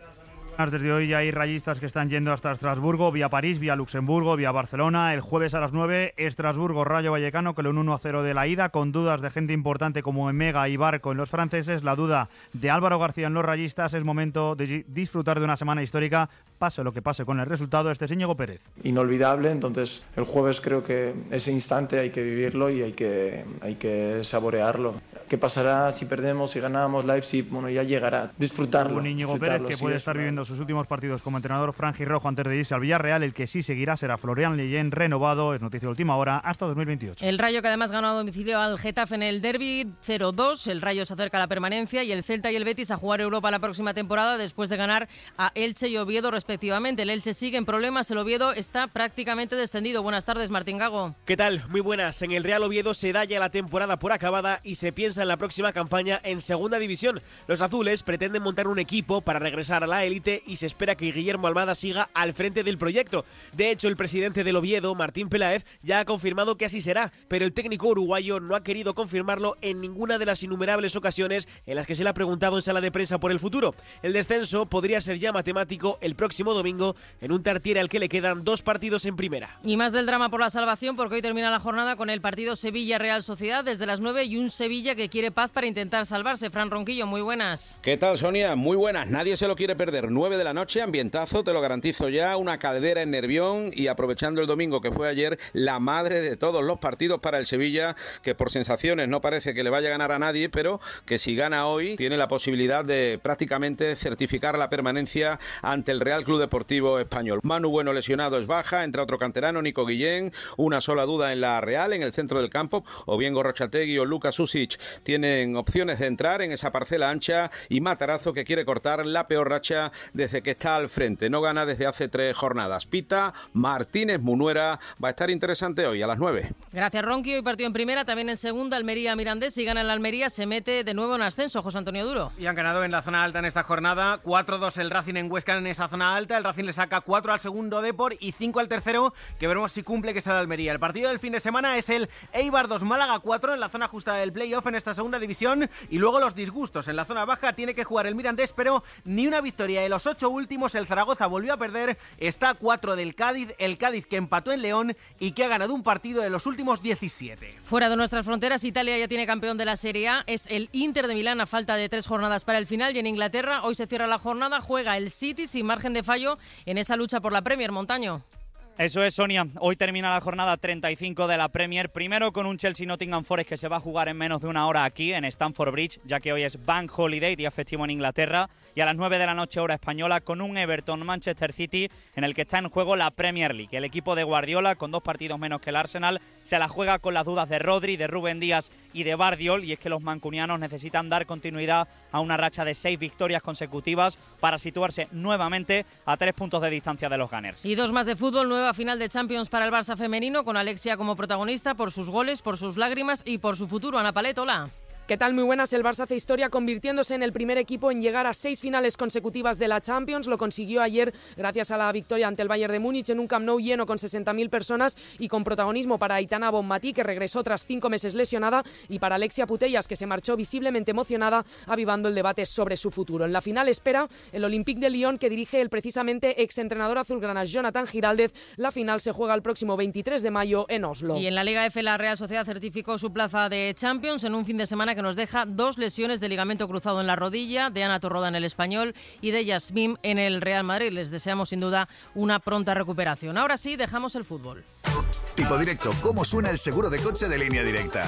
Desde hoy ya hay rayistas que están yendo hasta Estrasburgo, vía París, vía Luxemburgo, vía Barcelona. El jueves a las nueve, Estrasburgo, Rayo Vallecano, con un uno a cero de la ida, con dudas de gente importante como Emega y Barco en los franceses. La duda de Álvaro García en los rayistas. Es momento de disfrutar de una semana histórica, pase lo que pase con el resultado. Este es Íñigo Pérez. Inolvidable, entonces el jueves creo que ese instante hay que vivirlo y hay que, hay que saborearlo. ¿Qué pasará si perdemos, si ganamos Leipzig? Bueno, ya llegará. Disfrutarlo. Un Íñigo Pérez que puede estar viviendo sus últimos partidos como entrenador franjirrojo antes de irse al Villarreal. El que sí seguirá será Florian Leyen, renovado, es noticia de última hora, hasta dos mil veintiocho. El Rayo, que además ganó a domicilio al Getafe en el derbi cero dos. El Rayo se acerca a la permanencia, y el Celta y el Betis a jugar Europa la próxima temporada después de ganar a Elche y Oviedo respectivamente. El Elche sigue en problemas, el Oviedo está prácticamente descendido. Buenas tardes, Martín Gago. ¿Qué tal? Muy buenas. En el Real Oviedo se da ya la temporada por acabada y se piensa en la próxima campaña en Segunda División. Los azules pretenden montar un equipo para regresar a la élite y se espera que Guillermo Almada siga al frente del proyecto. De hecho, el presidente del Oviedo, Martín Peláez, ya ha confirmado que así será, pero el técnico uruguayo no ha querido confirmarlo en ninguna de las innumerables ocasiones en las que se le ha preguntado en sala de prensa por el futuro. El descenso podría ser ya matemático el próximo domingo en un Tartiere al que le quedan dos partidos en primera. Y más del drama por la salvación, porque hoy termina la jornada con el partido Sevilla-Real Sociedad desde las nueve y un Sevilla que quiere paz para intentar salvarse. Fran Ronquillo, muy buenas. ¿Qué tal, Sonia? Muy buenas. Nadie se lo quiere perder. nueve de la noche, ambientazo, te lo garantizo ya, una caldera en Nervión, y aprovechando el domingo que fue ayer, la madre de todos los partidos para el Sevilla, que por sensaciones no parece que le vaya a ganar a nadie, pero que si gana hoy tiene la posibilidad de prácticamente certificar la permanencia ante el Real Club Deportivo Español. Manu Bueno lesionado es baja, entre otro canterano, Nico Guillén, una sola duda en la Real, en el centro del campo, o bien Gorrochategui o Lucas Susic tienen opciones de entrar en esa parcela ancha, y Matarazzo, que quiere cortar la peor racha desde que está al frente, no gana desde hace tres jornadas. Pita Martínez Munuera. Va a estar interesante hoy a las nueve. Gracias, Ronqui. Hoy partido en primera, también en segunda, Almería Mirandés. Si gana el Almería se mete de nuevo en ascenso. José Antonio Duro. Y han ganado en la zona alta en esta jornada, cuatro dos el Racing en Huesca en esa zona alta. El Racing le saca cuatro al segundo Depor y cinco al tercero, que veremos si cumple, que es el Almería. El partido del fin de semana es el Eibar dos Málaga cuatro en la zona justa del playoff en esta segunda división, y luego los disgustos en la zona baja. Tiene que jugar el Mirandés, pero ni una victoria de los ocho últimos. El Zaragoza volvió a perder, está a cuatro del Cádiz, el Cádiz que empató en León y que ha ganado un partido de los últimos diecisiete. Fuera de nuestras fronteras, Italia ya tiene campeón de la Serie A, es el Inter de Milán a falta de tres jornadas para el final, y en Inglaterra hoy se cierra la jornada, juega el City sin margen de fallo en esa lucha por la Premier. Montaño. Eso es, Sonia. Hoy termina la jornada treinta y cinco de la Premier, primero con un Chelsea-Nottingham Forest que se va a jugar en menos de una hora aquí en Stamford Bridge, ya que hoy es Bank Holiday, día festivo en Inglaterra, y a las nueve de la noche hora española con un Everton-Manchester City en el que está en juego la Premier League. El equipo de Guardiola, con dos partidos menos que el Arsenal, se la juega con las dudas de Rodri, de Rubén Díaz y de Bardiol, y es que los mancunianos necesitan dar continuidad a una racha de seis victorias consecutivas para situarse nuevamente a tres puntos de distancia de los Gunners. Y dos más de fútbol, nueva final de Champions para el Barça femenino, con Alexia como protagonista por sus goles, por sus lágrimas y por su futuro. Ana Palet, hola. ¿Qué tal? Muy buenas. El Barça hace historia convirtiéndose en el primer equipo en llegar a seis finales consecutivas de la Champions. Lo consiguió ayer gracias a la victoria ante el Bayern de Múnich en un Camp Nou lleno con sesenta mil personas y con protagonismo para Aitana Bonmatí, que regresó tras cinco meses lesionada, y para Alexia Putellas, que se marchó visiblemente emocionada, avivando el debate sobre su futuro. En la final espera el Olympique de Lyon, que dirige el precisamente exentrenador azulgrana Jonathan Giraldez. La final se juega el próximo veintitrés de mayo en Oslo. Y en la Liga F, la Real Sociedad certificó su plaza de Champions en un fin de semana que nos deja dos lesiones de ligamento cruzado en la rodilla, de Ana Torroda en el Español y de Yasmín en el Real Madrid. Les deseamos sin duda una pronta recuperación. Ahora sí, dejamos el fútbol. Tipo Directo, ¿cómo suena el seguro de coche de Línea Directa?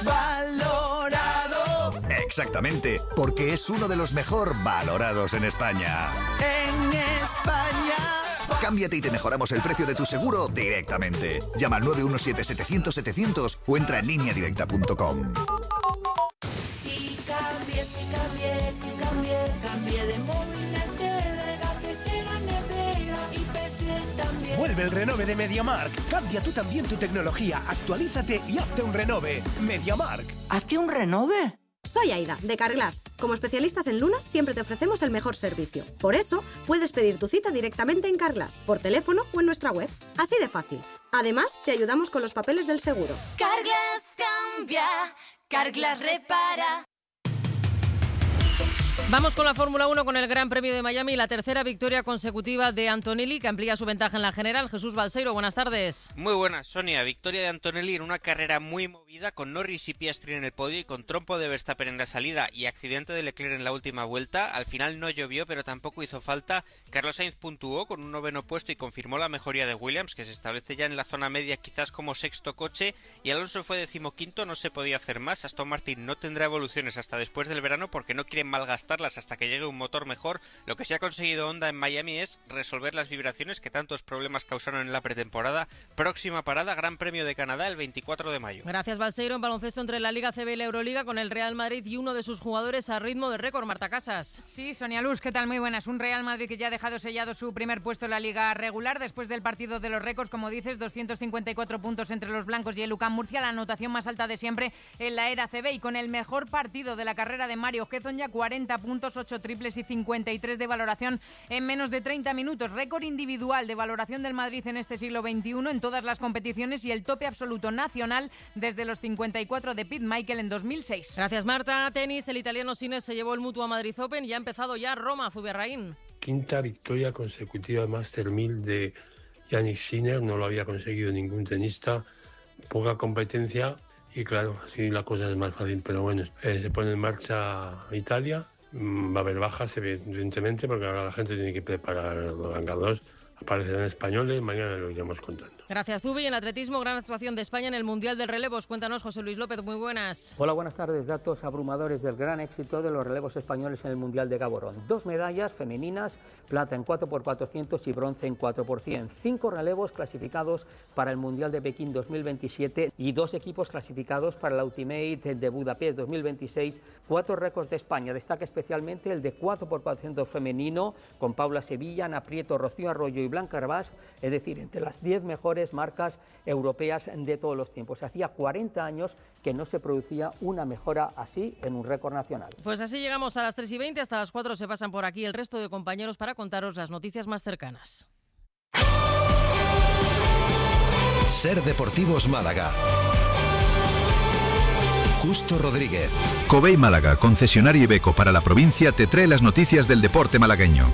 Valorado. Exactamente, porque es uno de los mejor valorados en España. En España. Cámbiate y te mejoramos el precio de tu seguro directamente. Llama al nueve uno siete setecientos setecientos o entra en línea directa punto com. Si cambies, si cambies, si cambies. estudié, cambié de móvil, de cafetera, nevera y P C también. Vuelve el renove de MediaMarkt. Cambia tú también tu tecnología, actualízate y hazte un renove. MediaMarkt. ¿Hazte un renove? Soy Aida, de Carglass. Como especialistas en lunas, siempre te ofrecemos el mejor servicio. Por eso, puedes pedir tu cita directamente en Carglass, por teléfono o en nuestra web. Así de fácil. Además, te ayudamos con los papeles del seguro. Carglass cambia, Carglass repara. Vamos con la Fórmula uno, con el Gran Premio de Miami, la tercera victoria consecutiva de Antonelli, que amplía su ventaja en la general. Jesús Balseiro, buenas tardes. Muy buenas, Sonia. Victoria de Antonelli en una carrera muy movida, con Norris y Piastri en el podio y con trompo de Verstappen en la salida y accidente de Leclerc en la última vuelta. Al final no llovió, pero tampoco hizo falta. Carlos Sainz puntuó con un noveno puesto y confirmó la mejoría de Williams, que se establece ya en la zona media, quizás como sexto coche, y Alonso fue decimoquinto. No se podía hacer más. Aston Martin no tendrá evoluciones hasta después del verano porque no quieren malgastarlas hasta que llegue un motor mejor. Lo que sí ha conseguido Honda en Miami es resolver las vibraciones que tantos problemas causaron en la pretemporada. Próxima parada, Gran Premio de Canadá el veinticuatro de mayo. Gracias, Balseiro. En baloncesto entre la Liga C B y la Euroliga, con el Real Madrid y uno de sus jugadores a ritmo de récord. Marta Casas. Sí, Sonia Luz, ¿qué tal? Muy buenas. Un Real Madrid que ya ha dejado sellado su primer puesto en la Liga regular después del partido de los récords, como dices, doscientos cincuenta y cuatro puntos entre los blancos y el U C A M Murcia, la anotación más alta de siempre en la era C B, y con el mejor partido de la carrera de Mario Hezonja, ya cuarenta puntos, ocho triples y cincuenta y tres de valoración en menos de treinta minutos. Récord individual de valoración del Madrid en este siglo veintiuno en todas las competiciones y el tope absoluto nacional desde los cincuenta y cuatro de Pete Michael en dos mil seis. Gracias, Marta. Tenis, el italiano Sinner se llevó el Mutua Madrid Open y ha empezado ya Roma, Zubiarraín. Quinta victoria consecutiva Master mil de Yannick Sinner, no lo había conseguido ningún tenista, poca competencia y claro, así la cosa es más fácil, pero bueno, eh, se pone en marcha Italia. Va a haber bajas, evidentemente, porque ahora la gente tiene que preparar los ganadores. Aparecerán españoles, mañana lo iremos contando. Gracias, Zubi. En atletismo, gran actuación de España en el Mundial de Relevos. Cuéntanos, José Luis López, muy buenas. Hola, buenas tardes. Datos abrumadores del gran éxito de los relevos españoles en el Mundial de Gaborone. Dos medallas femeninas, plata en cuatro por cuatrocientos y bronce en cuatro por cien. Cinco relevos clasificados para el Mundial de Pekín dos mil veintisiete y dos equipos clasificados para la Ultimate de Budapest dos mil veintiséis. Cuatro récords de España. Destaca especialmente el de cuatro por cuatrocientos femenino, con Paula Sevilla, Ana Prieto, Rocío Arroyo y Blanca Arbás, es decir, entre las diez mejores marcas europeas de todos los tiempos. Hacía cuarenta años que no se producía una mejora así en un récord nacional. Pues así llegamos a las tres y veinte, hasta las cuatro se pasan por aquí el resto de compañeros para contaros las noticias más cercanas. Ser Deportivos Málaga. Justo Rodríguez. Covey Málaga, concesionario Iveco para la provincia, te trae las noticias del deporte malagueño.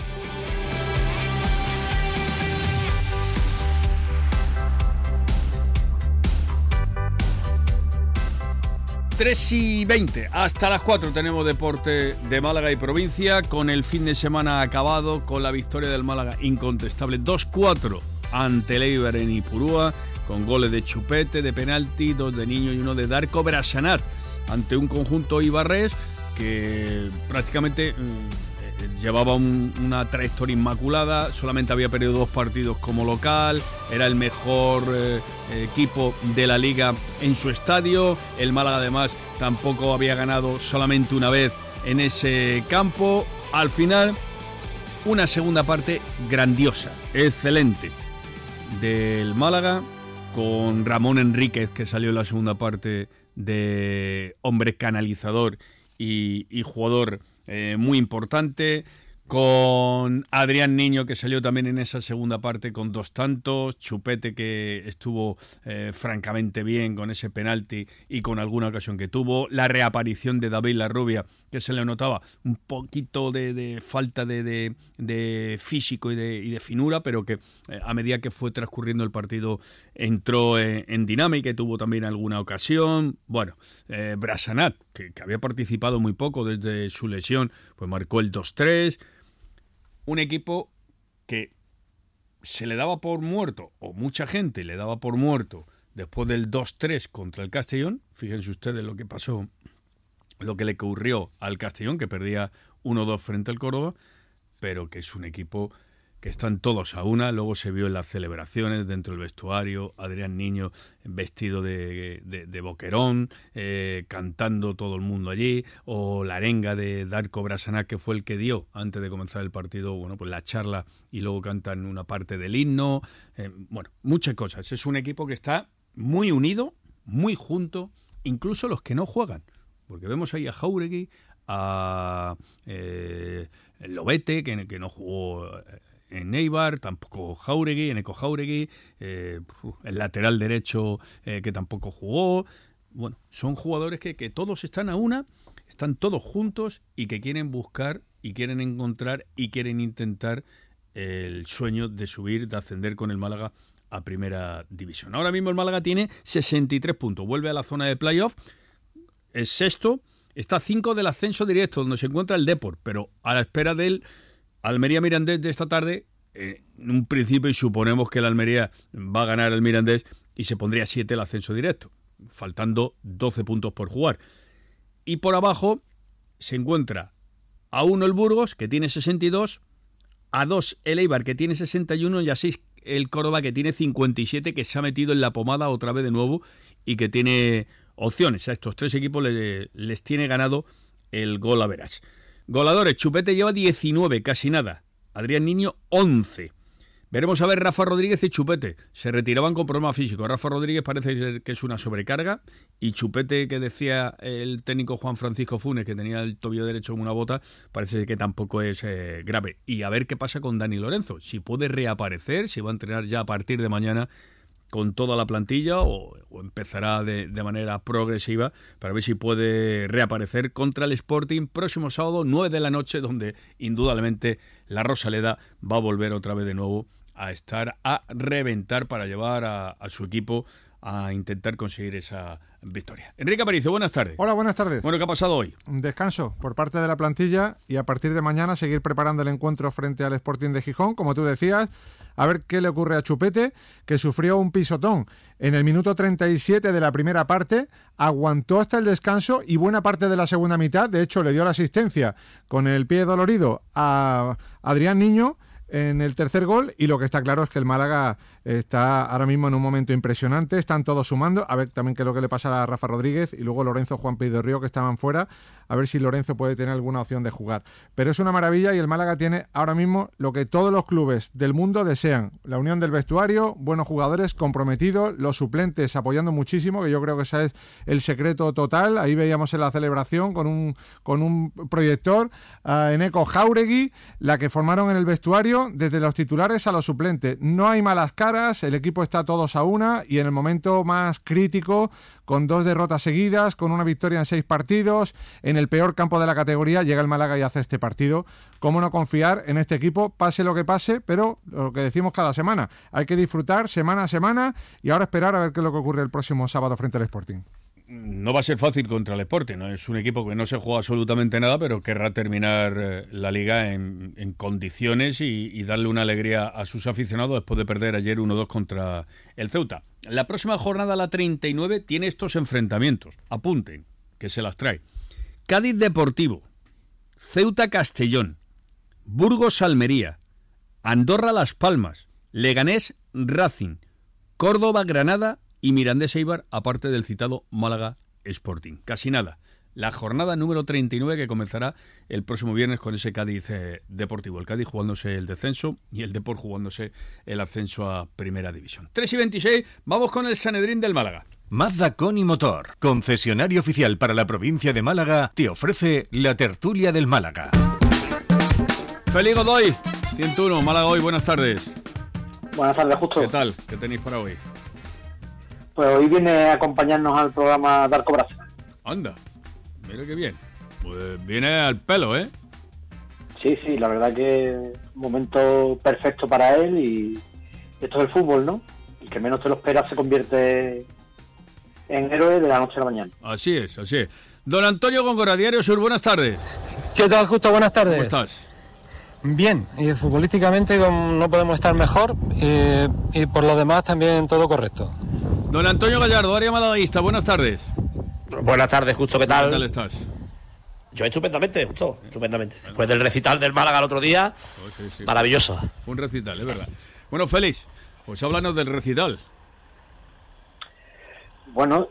tres y veinte, hasta las cuatro tenemos deporte de Málaga y provincia, con el fin de semana acabado, con la victoria del Málaga incontestable, dos cuatro ante el Eibar en Ipurúa, con goles de Chupete, de penalti, dos de Niño y uno de Darko Brasanat, ante un conjunto ibarrés que prácticamente mmm, llevaba un, una trayectoria inmaculada, solamente había perdido dos partidos como local, era el mejor eh, equipo de la liga en su estadio. El Málaga además tampoco había ganado solamente una vez en ese campo. Al final, una segunda parte grandiosa, excelente del Málaga, con Ramón Enríquez, que salió en la segunda parte de hombre canalizador y, y jugador eh, muy importante, con Adrián Niño, que salió también en esa segunda parte con dos tantos, Chupete, que estuvo eh, francamente bien con ese penalti y con alguna ocasión que tuvo, la reaparición de David Larrubia, que se le notaba un poquito de, de falta de, de, de físico y de, y de finura, pero que eh, a medida que fue transcurriendo el partido entró en, en dinámica y tuvo también alguna ocasión. Bueno, eh, Brasanat, que, que había participado muy poco desde su lesión, pues marcó el dos tres. Un equipo que se le daba por muerto, o mucha gente le daba por muerto, después del dos tres contra el Castellón. Fíjense ustedes lo que pasó, lo que le ocurrió al Castellón, que perdía uno dos frente al Córdoba, pero que es un equipo que están todos a una. Luego se vio en las celebraciones, dentro del vestuario, Adrián Niño vestido de, de, de boquerón, eh, cantando todo el mundo allí, o la arenga de Darko Brasanac, que fue el que dio, antes de comenzar el partido, bueno, pues la charla, y luego cantan una parte del himno. Eh, bueno, muchas cosas. Es un equipo que está muy unido, muy junto, incluso los que no juegan, porque vemos ahí a Jáuregui, a eh, Lobete, que, que no jugó en Eibar, tampoco Jáuregui, Eneko Jáuregui, eh, el lateral derecho eh, que tampoco jugó. Bueno, son jugadores que, que todos están a una, están todos juntos y que quieren buscar y quieren encontrar y quieren intentar el sueño de subir, de ascender con el Málaga a Primera División. Ahora mismo el Málaga tiene sesenta y tres puntos, vuelve a la zona de playoff, es sexto, está a cinco del ascenso directo, donde se encuentra el Depor, pero a la espera del Almería Mirandés de esta tarde, eh, en un principio, y suponemos que el Almería va a ganar el Mirandés y se pondría siete el ascenso directo, faltando doce puntos por jugar. Y por abajo se encuentra a uno el Burgos, que tiene sesenta y dos, a dos el Eibar, que tiene sesenta y uno, y a seis el Córdoba, que tiene cincuenta y siete, que se ha metido en la pomada otra vez de nuevo y que tiene opciones. A estos tres equipos les, les tiene ganado el gol average. Goladores, Chupete lleva diecinueve, casi nada. Adrián Niño, once. Veremos a ver Rafa Rodríguez y Chupete. Se retiraban con problemas físicos. Rafa Rodríguez parece ser que es una sobrecarga. Y Chupete, que decía el técnico Juan Francisco Funes, que tenía el tobillo derecho como una bota, parece que tampoco es eh, grave. Y a ver qué pasa con Dani Lorenzo. Si puede reaparecer, si va a entrenar ya a partir de mañana con toda la plantilla o, o empezará de, de manera progresiva para ver si puede reaparecer contra el Sporting próximo sábado, nueve de la noche, donde indudablemente la Rosaleda va a volver otra vez de nuevo a estar a reventar para llevar a, a su equipo a intentar conseguir esa victoria. Enrique Aparicio, buenas tardes. Hola, buenas tardes. Bueno, ¿qué ha pasado hoy? Un descanso por parte de la plantilla y a partir de mañana seguir preparando el encuentro frente al Sporting de Gijón, como tú decías. A ver qué le ocurre a Chupete, que sufrió un pisotón en el minuto treinta y siete de la primera parte, aguantó hasta el descanso y buena parte de la segunda mitad. De hecho, le dio la asistencia con el pie dolorido a Adrián Niño en el tercer gol, y lo que está claro es que el Málaga está ahora mismo en un momento impresionante, están todos sumando, a ver también qué es lo que le pasa a Rafa Rodríguez y luego Lorenzo, Juan Pedro Río, que estaban fuera, a ver si Lorenzo puede tener alguna opción de jugar. Pero es una maravilla y el Málaga tiene ahora mismo lo que todos los clubes del mundo desean, la unión del vestuario, buenos jugadores comprometidos, los suplentes apoyando muchísimo, que yo creo que ese es el secreto total. Ahí veíamos en la celebración con un, con un proyector a Eneko Jáuregui, la que formaron en el vestuario, desde los titulares a los suplentes. No hay malas caras, el equipo está todos a una y en el momento más crítico, con dos derrotas seguidas, con una victoria en seis partidos, en el peor campo de la categoría, llega el Málaga y hace este partido. ¿Cómo no confiar en este equipo, pase lo que pase? Pero lo que decimos cada semana, hay que disfrutar semana a semana y ahora esperar a ver qué es lo que ocurre el próximo sábado frente al Sporting. No va a ser fácil contra el Sporting, ¿no? Es un equipo que no se juega absolutamente nada, pero querrá terminar eh, la Liga en, en condiciones y, y darle una alegría a sus aficionados después de perder ayer uno dos contra el Ceuta. La próxima jornada, la treinta y nueve, tiene estos enfrentamientos. Apunten, que se las trae. Cádiz Deportivo, Ceuta Castellón, Burgos Almería, Andorra Las Palmas, Leganés Racing, Córdoba Granada y Mirandés Eibar, aparte del citado Málaga Sporting. Casi nada. La jornada número treinta y nueve, que comenzará el próximo viernes con ese Cádiz eh, Deportivo. El Cádiz jugándose el descenso y el Depor jugándose el ascenso a Primera División. tres y veintiséis, vamos con el Sanedrín del Málaga. Mazda Coni Motor, concesionario oficial para la provincia de Málaga, te ofrece la tertulia del Málaga. Félix Godoy, ciento uno, Málaga Hoy, buenas tardes. Buenas tardes, Justo. ¿Qué tal? ¿Qué tenéis para hoy? Pues hoy viene a acompañarnos al programa Darko Brasanac. Anda, mira qué bien. Pues viene al pelo, ¿eh? Sí, sí, la verdad que es un momento perfecto para él y esto es el fútbol, ¿no? El que menos te lo espera se convierte en héroe de la noche a la mañana. Así es, así es. Don Antonio Góngora, Diario Sur, buenas tardes. ¿Qué tal, Justo? Buenas tardes. ¿Cómo estás? Bien, y futbolísticamente no podemos estar mejor y, y por lo demás también todo correcto. Don Antonio Gallardo, área malaguista, buenas tardes. Buenas tardes, Justo, ¿qué tal? ¿Qué tal estás? Yo estupendamente, justo, estupendamente. Después del recital del Málaga el otro día, Oh, sí, sí. maravilloso. Fue un recital, es verdad. Bueno, Félix, pues háblanos del recital. Bueno,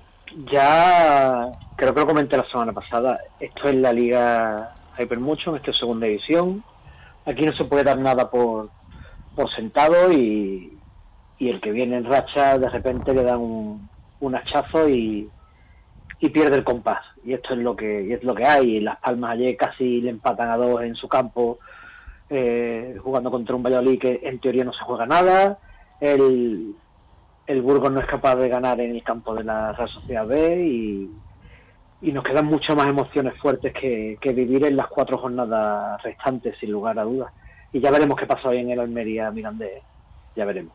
ya creo que lo comenté la semana pasada. Esto es la Liga Hypermotion, esto es segunda división. Aquí no se puede dar nada por, por sentado y, y el que viene en racha de repente le dan un, un hachazo y, y pierde el compás. Y esto es lo que y es lo que hay. Las Palmas ayer casi le empatan a dos en su campo, eh, jugando contra un Valladolid que en teoría no se juega nada. El, el Burgos no es capaz de ganar en el campo de la Real Sociedad B y, y nos quedan muchas más emociones fuertes que, que vivir en las cuatro jornadas restantes, sin lugar a dudas. Y ya veremos qué pasa hoy en el Almería Mirandés, ya veremos.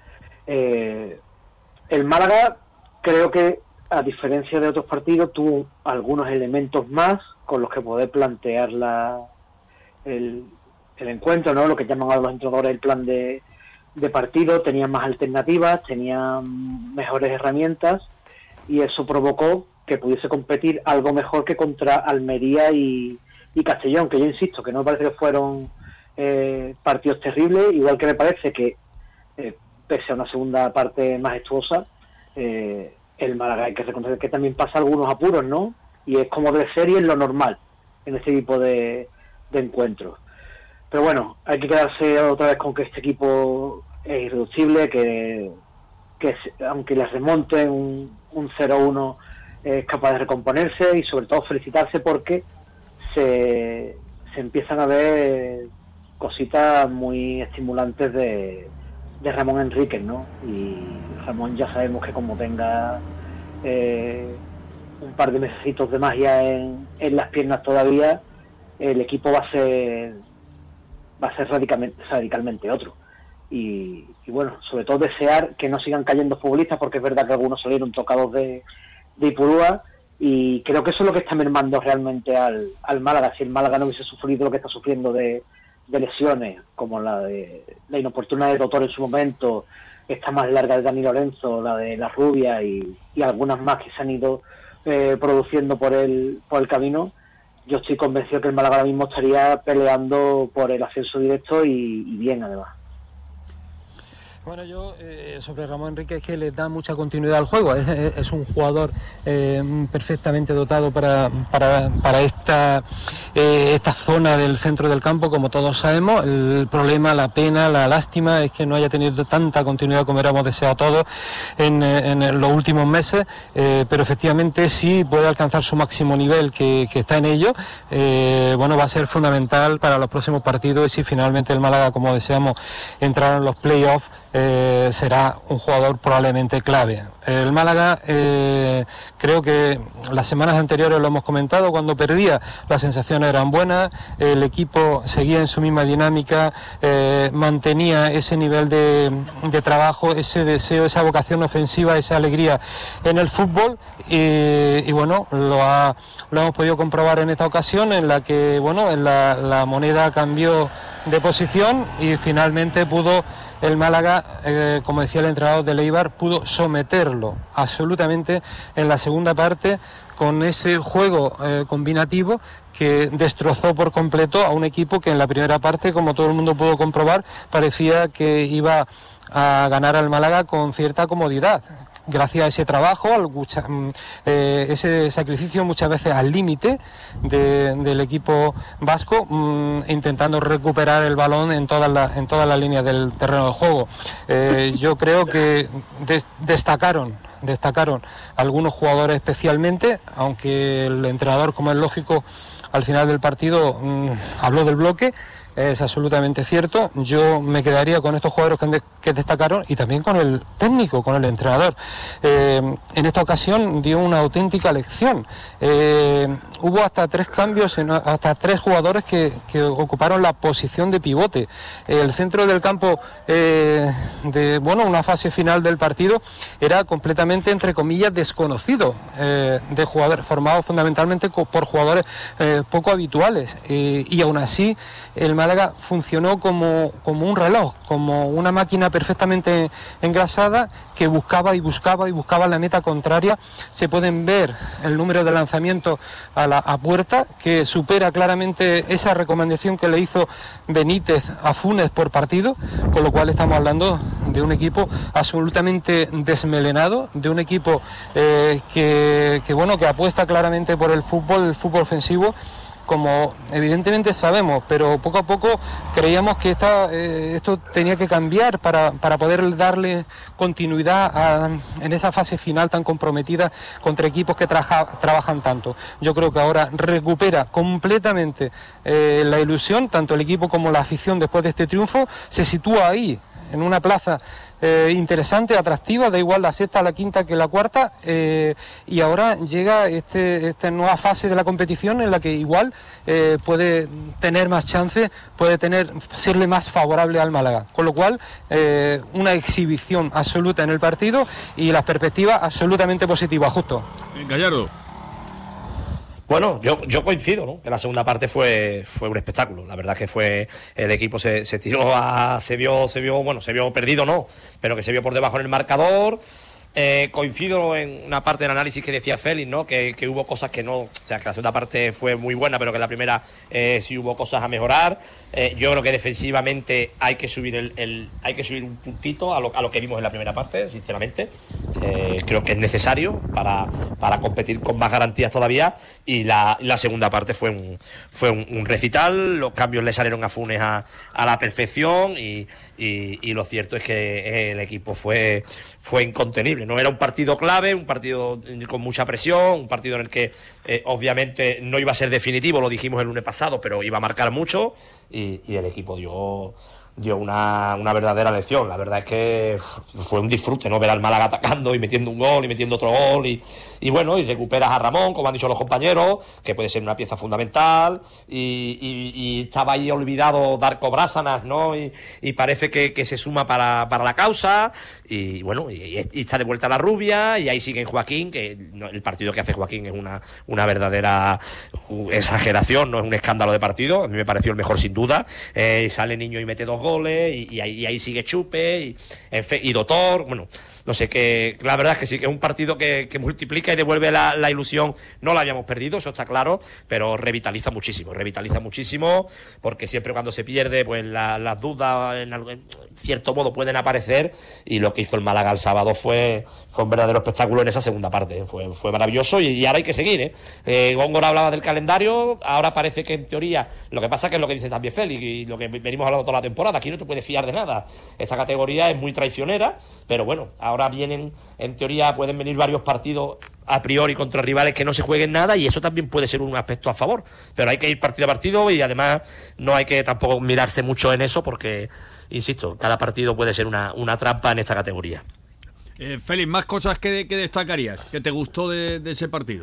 Eh, el Málaga, creo que a diferencia de otros partidos, tuvo algunos elementos más con los que poder plantear la, el, el encuentro, ¿no? Lo que llaman a los entrenadores el plan de, de partido. Tenían más alternativas, tenían mejores herramientas y eso provocó que pudiese competir algo mejor que contra Almería y, y Castellón, que yo insisto, que no me parece que fueron eh, partidos terribles, igual que me parece que, eh, pese a una segunda parte majestuosa, eh, el Málaga hay que reconocer que también pasa algunos apuros, ¿no? Y es como de serie, es lo normal en este tipo de, de encuentros. Pero bueno, hay que quedarse otra vez con que este equipo es irreductible, que, que aunque les remonte un, un cero uno es capaz de recomponerse y sobre todo felicitarse porque se, se empiezan a ver cositas muy estimulantes de, de Ramón Enríquez, ¿no? Y Ramón ya sabemos que como tenga eh, un par de mesecitos de magia en, en las piernas todavía, el equipo va a ser va a ser radicalmente, radicalmente otro. Y, y bueno, sobre todo desear que no sigan cayendo futbolistas, porque es verdad que algunos salieron tocados de, de Ipurúa, y creo que eso es lo que está mermando realmente al, al Málaga. Si el Málaga no hubiese sufrido lo que está sufriendo de, de lesiones, como la de la inoportuna de Doctor en su momento, esta más larga de Dani Lorenzo, la de La Rubia y, y algunas más que se han ido eh, produciendo por el, por el camino, yo estoy convencido que el Málaga ahora mismo estaría peleando por el ascenso directo y, y bien además. Bueno, yo eh, sobre Ramón Enrique es que le da mucha continuidad al juego. Es, es un jugador eh, perfectamente dotado para, para, para esta, eh, esta zona del centro del campo, como todos sabemos. El problema, la pena, la lástima es que no haya tenido tanta continuidad como hubiéramos deseado todos en, en los últimos meses, eh, pero efectivamente sí puede alcanzar su máximo nivel, que, que está en ello. Eh, bueno, va a ser fundamental para los próximos partidos y si finalmente el Málaga, como deseamos, entrara en los playoffs, Eh, será un jugador probablemente clave. El Málaga, eh, creo que las semanas anteriores lo hemos comentado, cuando perdía las sensaciones eran buenas, el equipo seguía en su misma dinámica, eh, mantenía ese nivel de, de trabajo, ese deseo, esa vocación ofensiva, esa alegría en el fútbol y, y bueno, lo, ha, lo hemos podido comprobar en esta ocasión en la que bueno, en la, la moneda cambió de posición y finalmente pudo el Málaga, eh, como decía el entrenador del Eibar, pudo someterlo absolutamente en la segunda parte con ese juego eh, combinativo que destrozó por completo a un equipo que en la primera parte, como todo el mundo pudo comprobar, parecía que iba a ganar al Málaga con cierta comodidad. Gracias a ese trabajo, al, eh, ese sacrificio muchas veces al límite de, del equipo vasco, mmm, intentando recuperar el balón en todas las en todas las líneas del terreno de juego. Eh, yo creo que des, destacaron destacaron algunos jugadores especialmente, aunque el entrenador, como es lógico, al final del partido mmm, habló del bloque. Es absolutamente cierto. Yo me quedaría con estos jugadores que, de, que destacaron y también con el técnico, con el entrenador. Eh, en esta ocasión dio una auténtica lección. Eh, hubo hasta tres cambios, en, hasta tres jugadores que, que ocuparon la posición de pivote. El centro del campo, eh, de bueno, una fase final del partido, era completamente, entre comillas, desconocido, eh, de jugadores formados fundamentalmente por jugadores eh, poco habituales. Eh, y aún así, el Málaga funcionó como, como un reloj, como una máquina perfectamente engrasada que buscaba y buscaba y buscaba la meta contraria. Se pueden ver el número de lanzamientos a la a puerta, que supera claramente esa recomendación que le hizo Benítez a Funes por partido, con lo cual estamos hablando de un equipo absolutamente desmelenado, de un equipo eh, que, que bueno que apuesta claramente por el fútbol, el fútbol ofensivo, como evidentemente sabemos, pero poco a poco creíamos que esta, eh, esto tenía que cambiar para, para poder darle continuidad a, en esa fase final tan comprometida contra equipos que traja, trabajan tanto. Yo creo que ahora recupera completamente eh, la ilusión, tanto el equipo como la afición después de este triunfo, se sitúa ahí, en una plaza eh, interesante, atractiva, da igual la sexta, la quinta que la cuarta, eh, y ahora llega este, esta nueva fase de la competición en la que igual eh, puede tener más chances, puede tener serle más favorable al Málaga, con lo cual eh, una exhibición absoluta en el partido y las perspectivas absolutamente positivas, justo. Gallardo. Bueno, yo, yo coincido, ¿no? Que la segunda parte fue, fue un espectáculo. La verdad que fue, el equipo se, se tiró a, se vio, se vio, bueno, se vio perdido, no, pero que se vio por debajo en el marcador. Eh, coincido en una parte del análisis que decía Félix, ¿no? Que, que hubo cosas que no, o sea, que la segunda parte fue muy buena, pero que la primera eh, sí hubo cosas a mejorar. Eh, yo creo que defensivamente hay que subir el, el hay que subir un puntito a lo, a lo que vimos en la primera parte, sinceramente. Eh, creo que es necesario para, para competir con más garantías todavía. Y la, la segunda parte fue un fue un, un recital. Los cambios le salieron a Funes a, a la perfección y, y, y lo cierto es que el equipo fue fue incontenible. No era un partido clave, un partido con mucha presión, un partido en el que eh, obviamente no iba a ser definitivo, lo dijimos el lunes pasado, pero iba a marcar mucho y, y el equipo dio dio una, una verdadera lección. La verdad es que fue un disfrute, ¿no? Ver al Málaga atacando y metiendo un gol y metiendo otro gol y, y bueno, y recuperas a Ramón, como han dicho los compañeros, que puede ser una pieza fundamental y, y, y estaba ahí olvidado Darko Brásanas, ¿no? Y, y parece que, que se suma para, para la causa y bueno, y, y está de vuelta la rubia y ahí sigue Joaquín, que el partido que hace Joaquín es una, una verdadera exageración, no es un escándalo de partido. A mí me pareció el mejor sin duda. Eh, sale Niño y mete dos goles y, y, ahí, y ahí sigue Chupe y, en fe, y Doctor, bueno, no sé, que la verdad es que sí, que es un partido que, que multiplica y devuelve la, la ilusión. No la habíamos perdido, eso está claro, pero revitaliza muchísimo, revitaliza muchísimo, porque siempre cuando se pierde, pues la, las dudas en, en cierto modo pueden aparecer, y lo que hizo el Málaga el sábado fue, fue un verdadero espectáculo en esa segunda parte, ¿eh? fue, fue maravilloso y, y ahora hay que seguir, ¿eh? eh Góngora hablaba del calendario, ahora parece que en teoría, lo que pasa que es lo que dice también Félix y lo que venimos hablando toda la temporada, aquí no te puedes fiar de nada, esta categoría es muy traicionera, pero bueno, ahora vienen, en teoría pueden venir varios partidos a priori contra rivales que no se jueguen nada y eso también puede ser un aspecto a favor, pero hay que ir partido a partido y además no hay que tampoco mirarse mucho en eso porque, insisto, cada partido puede ser una, una trampa en esta categoría. Eh, Félix, más cosas que, que destacarías, que te gustó de, de ese partido.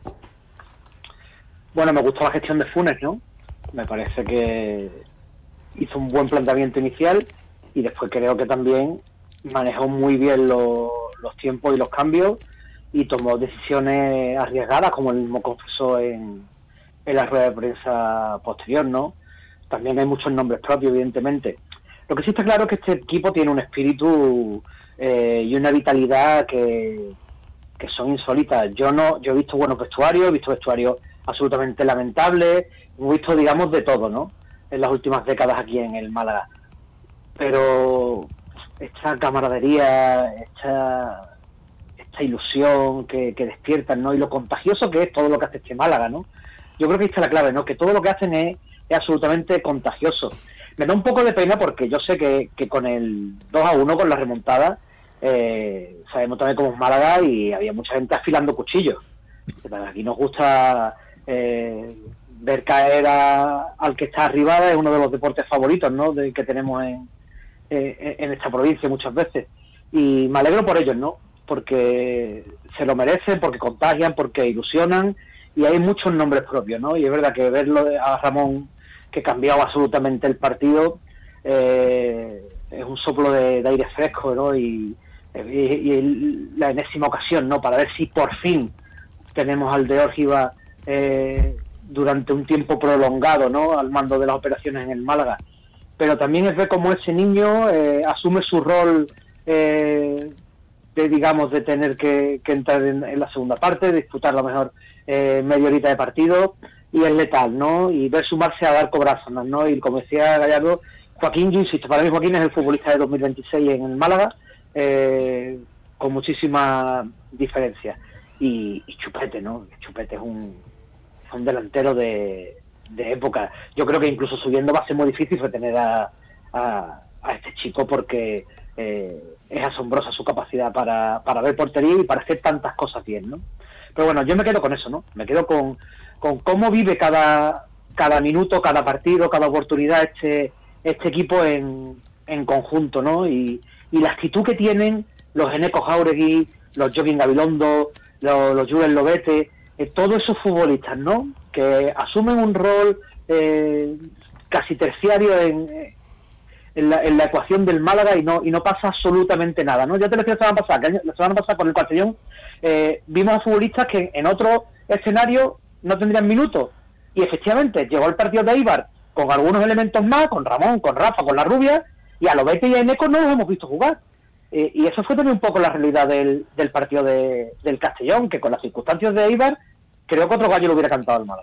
Bueno, me gustó la gestión de Funes, ¿no? Me parece que hizo un buen planteamiento inicial y después creo que también manejó muy bien los, los tiempos y los cambios y tomó decisiones arriesgadas, como él mismo confesó en, en la rueda de prensa posterior, ¿no? También hay muchos nombres propios, evidentemente. Lo que sí está claro es que este equipo tiene un espíritu eh, y una vitalidad que, que son insólitas. Yo no, yo he visto buenos vestuarios, he visto vestuarios absolutamente lamentables, hemos visto, digamos, de todo, ¿no? En las últimas décadas aquí en el Málaga. Pero esta camaradería, esta, esta ilusión que, que despiertan, ¿no? Y lo contagioso que es todo lo que hace este Málaga, ¿no? Yo creo que ahí está la clave, ¿no? Que todo lo que hacen es, es absolutamente contagioso. Me da un poco de pena porque yo sé que, que con el dos a uno, con la remontada, eh, sabemos también cómo es Málaga y había mucha gente afilando cuchillos. Aquí nos gusta eh, ver caer a, al que está arribada, es uno de los deportes favoritos, ¿no? De, que tenemos en, eh, en esta provincia muchas veces. Y me alegro por ellos, ¿no? Porque se lo merecen, porque contagian, porque ilusionan y hay muchos nombres propios, ¿no? Y es verdad que verlo a Ramón, que cambiaba absolutamente el partido, eh, es un soplo de, de aire fresco, ¿no? Y, y, y la enésima ocasión, ¿no? Para ver si por fin tenemos al de Órgiva eh, durante un tiempo prolongado, ¿no?, al mando de las operaciones en el Málaga. Pero también es ver cómo ese niño eh, asume su rol eh, de, digamos, de tener que, que entrar en, en la segunda parte, disputar la mejor eh, media horita de partido, y es letal, ¿no? Y ver sumarse a Darko Bárcenas, ¿no? Y como decía Gallardo, Joaquín, yo insisto, para mí Joaquín es el futbolista de dos mil veintiséis en el Málaga, eh, con muchísima diferencia. Y, y Chupete, ¿no? Chupete es un, un delantero de, de época. Yo creo que incluso subiendo va a ser muy difícil retener a, a, a este chico, porque eh, es asombrosa su capacidad para, para ver portería y para hacer tantas cosas bien, ¿no? Pero bueno, yo me quedo con eso, ¿no? Me quedo con, con cómo vive cada, cada minuto, cada partido, cada oportunidad este, este equipo en, en conjunto, ¿no? Y, y la actitud que tienen los Eneco Jauregui, los Joaquín Gabilondo, los, los Julen Lobete, eh, todos esos futbolistas, ¿no?, que asumen un rol eh, casi terciario en, en, la, en la ecuación del Málaga, y no y no pasa absolutamente nada, ¿no? Ya te lo decía la semana pasada, que la semana pasada con el Castellón eh, vimos a futbolistas que en otro escenario no tendrían minutos, y efectivamente llegó el partido de Eibar con algunos elementos más, con Ramón, con Rafa, con la Rubia, y a Lobete y a Eneco no los hemos visto jugar. Eh, y eso fue también un poco la realidad del, del partido de, del Castellón, que con las circunstancias de Eibar, creo que otro gallo lo hubiera cantado al Málaga.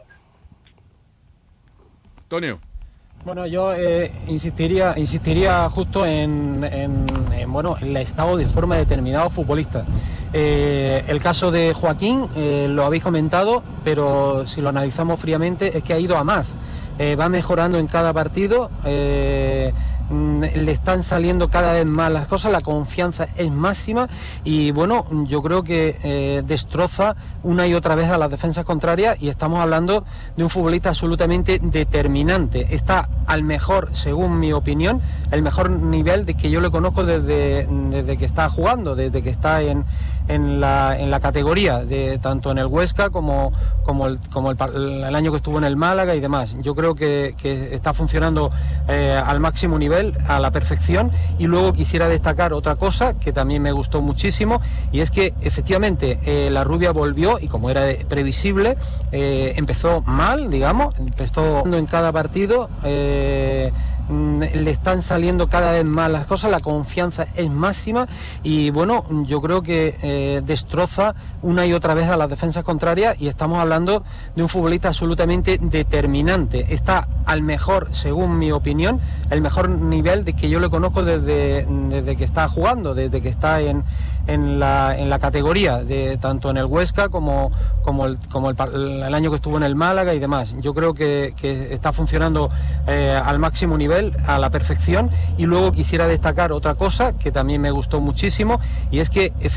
Antonio. Bueno, yo eh, insistiría insistiría justo en, en, en, bueno, el estado de forma de determinados futbolistas. Eh, el caso de Joaquín, eh, lo habéis comentado, pero si lo analizamos fríamente es que ha ido a más. Eh, va mejorando en cada partido, eh, le están saliendo cada vez más las cosas, la confianza es máxima, y bueno, yo creo que eh, destroza una y otra vez a las defensas contrarias, y estamos hablando de un futbolista absolutamente determinante. Está al mejor, según mi opinión, el mejor nivel de que yo le conozco desde, desde que está jugando, desde que está en, en, la, en la categoría, de, tanto en el Huesca como, como, el, como el, el año que estuvo en el Málaga y demás. Yo creo que, que está funcionando eh, al máximo nivel, a la perfección. Y luego quisiera destacar otra cosa que también me gustó muchísimo, y es que efectivamente eh, la Rubia volvió, y como era previsible, eh, empezó mal, digamos, empezó en cada partido, eh, le están saliendo cada vez más las cosas, la confianza es máxima, y bueno, yo creo que eh, destroza una y otra vez a las defensas contrarias, y estamos hablando de un futbolista absolutamente determinante. Está al mejor, según mi opinión, el mejor nivel de que yo le conozco desde, desde que está jugando, desde que está en, en, la, en la categoría, de, tanto en el Huesca como, como, el, como el, el año que estuvo en el Málaga y demás. Yo creo que, que está funcionando eh, al máximo nivel, a la perfección. Y luego quisiera destacar otra cosa que también me gustó muchísimo, y es que efectivamente